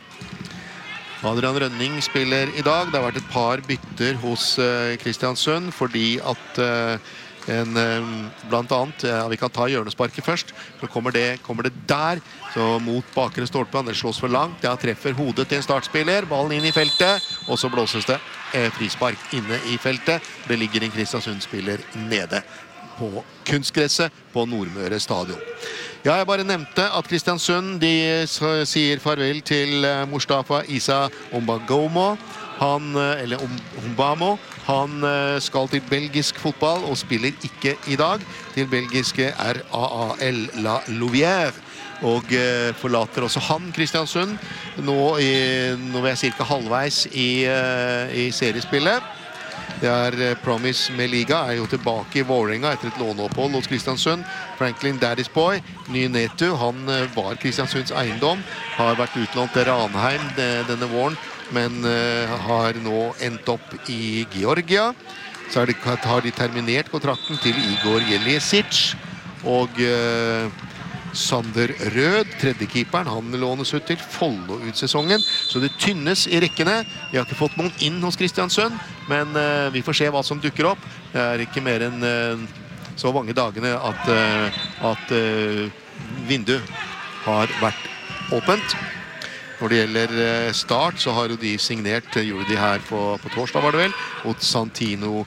Speaker 4: Adrian Rønning spiller i dag. Det har vært et par bytter hos uh, Kristiansund, fordi at uh, en, uh, blant annet, ja, vi kan ta hjørnesparket først, så kommer det, kommer det der, så mot bakre stolpe, det slås for langt, ja, treffer hodet til en startspiller, ballen inn i feltet, og så blåses det eh, frispark inne i feltet. Det ligger en Kristiansund-spiller nede på kunstgresset på Nordmøre stadion. Ja, jeg bare nevnte at Kristiansund, de sier farvel til Mustafa Isa Ombagomo, han, eller Ombamo, han skal til belgisk fotball og spiller ikke i dag til belgiske R A A L La Louvière, og eh, forlater også han Kristiansund nå, i, nå er jeg cirka halvveis i, eh, i seriespillet. Det er eh, Promise Meliga er jo tilbake i Vålerenga etter et låneopphold hos Kristiansund. Franklin Daddy's-boy, Nynetu, han eh, var Kristiansunds eiendom, har vært utlånt til Ranheim de, denne våren, men eh, har nå endt opp i Georgia. Så er det, har de terminert kontrakten til Igor Jelesic, og eh, Sander Rød, tredjekeeperen, han lånes ut til Follo ut sesongen, så det tynnes i rekkene. Vi har ikke fått noen inn hos Kristiansund, men uh, vi får se hva som dukker opp. Det er ikke mer enn uh, så mange dagene at, uh, at uh, vinduet har vært åpent. Når det gjelder uh, Start, så har jo de signert, uh, gjorde de her på, på torsdag var det vel, mot Santino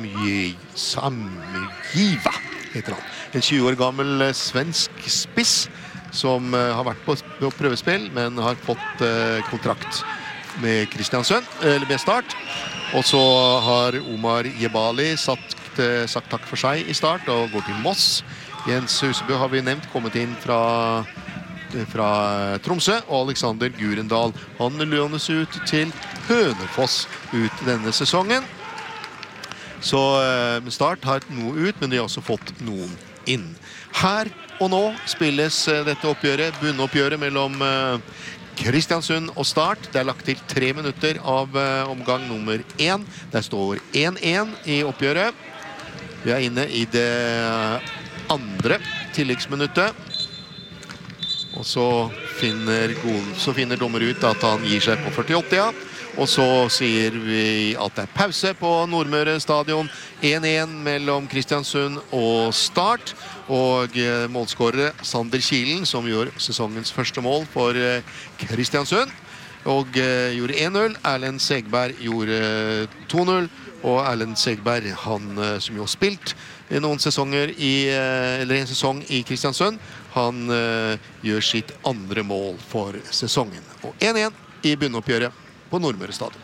Speaker 4: Samjiva, heter han. En tjue år gammel uh, svensk spiss som uh, har vært på, på prøvespill, men har fått uh, kontrakt med Kristiansund, eller med Start. Og så har Omar Jebali satt, uh, sagt takk for seg i Start og går til Moss. Jens Husebø har vi nevnt, kommet inn fra, fra Tromsø, og Alexander Gurendal, han lånes ut til Hønefoss ut denne sesongen. Så uh, Start har noe ut, men de har også fått noen inn. Her og nå spilles uh, dette oppgjøret, bunnoppgjøret mellom uh, Kristiansund og Start. Det er lagt til tre minutter av uh, omgang nummer én. Der står én én i oppgjøret. Vi er inne i det andre tilleggsminuttet. Og så finner, god, så finner dommer ut at han gir seg på førtiåtte, ja. Og så sier vi at det er pause på Nordmøre stadion. én én mellom Kristiansund og Start. Og målskårere Sander Kielen, som gjør sesongens første mål for Kristiansund. Og gjorde én null. Erlend Segberg gjorde to null. Og Erlend Segberg, han som jo har spilt noen sesonger i, eller en sesong i Kristiansund, han gjør sitt andre mål for sesongen. Og én én i bunnoppgjøret på Nordmøre stadion.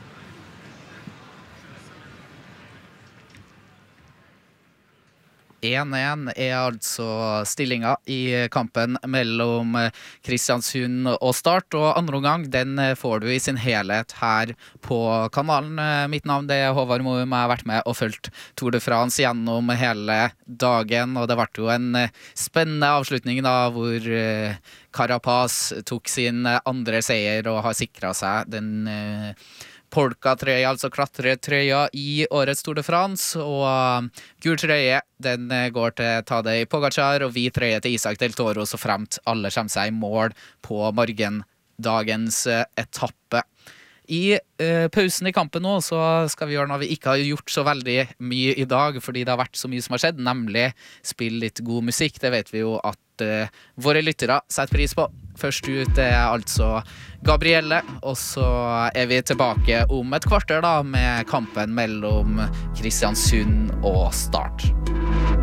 Speaker 1: én én er altså stillinga i kampen mellom Kristiansund og Start, og andre omgang, den får du i sin helhet her på kanalen. Mitt navn det er Håvard Moum, jeg har vært med og fulgt Tour de France gjennom hele dagen, og det ble jo en spennende avslutning da, hvor Carapaz tok sin andre seier og har sikret seg den polka-trøya, altså klatretrøya i årets Tour de France, og gul trøye, den går til Tadej Pogacar, og hvit trøye til Isak Del Toro, så fremt alle kommer seg i mål på morgendagens etappe. I uh, pausen i kampen nå så skal vi gjøre noe vi ikke har gjort så veldig mye i dag, fordi det har vært så mye som har skjedd, nemlig spille litt god musikk. Det vet vi jo at uh, våre lyttere setter pris på. Først ut er altså Gabrielle, og så er vi tilbake om et kvarter da med kampen mellom Kristiansund og Start.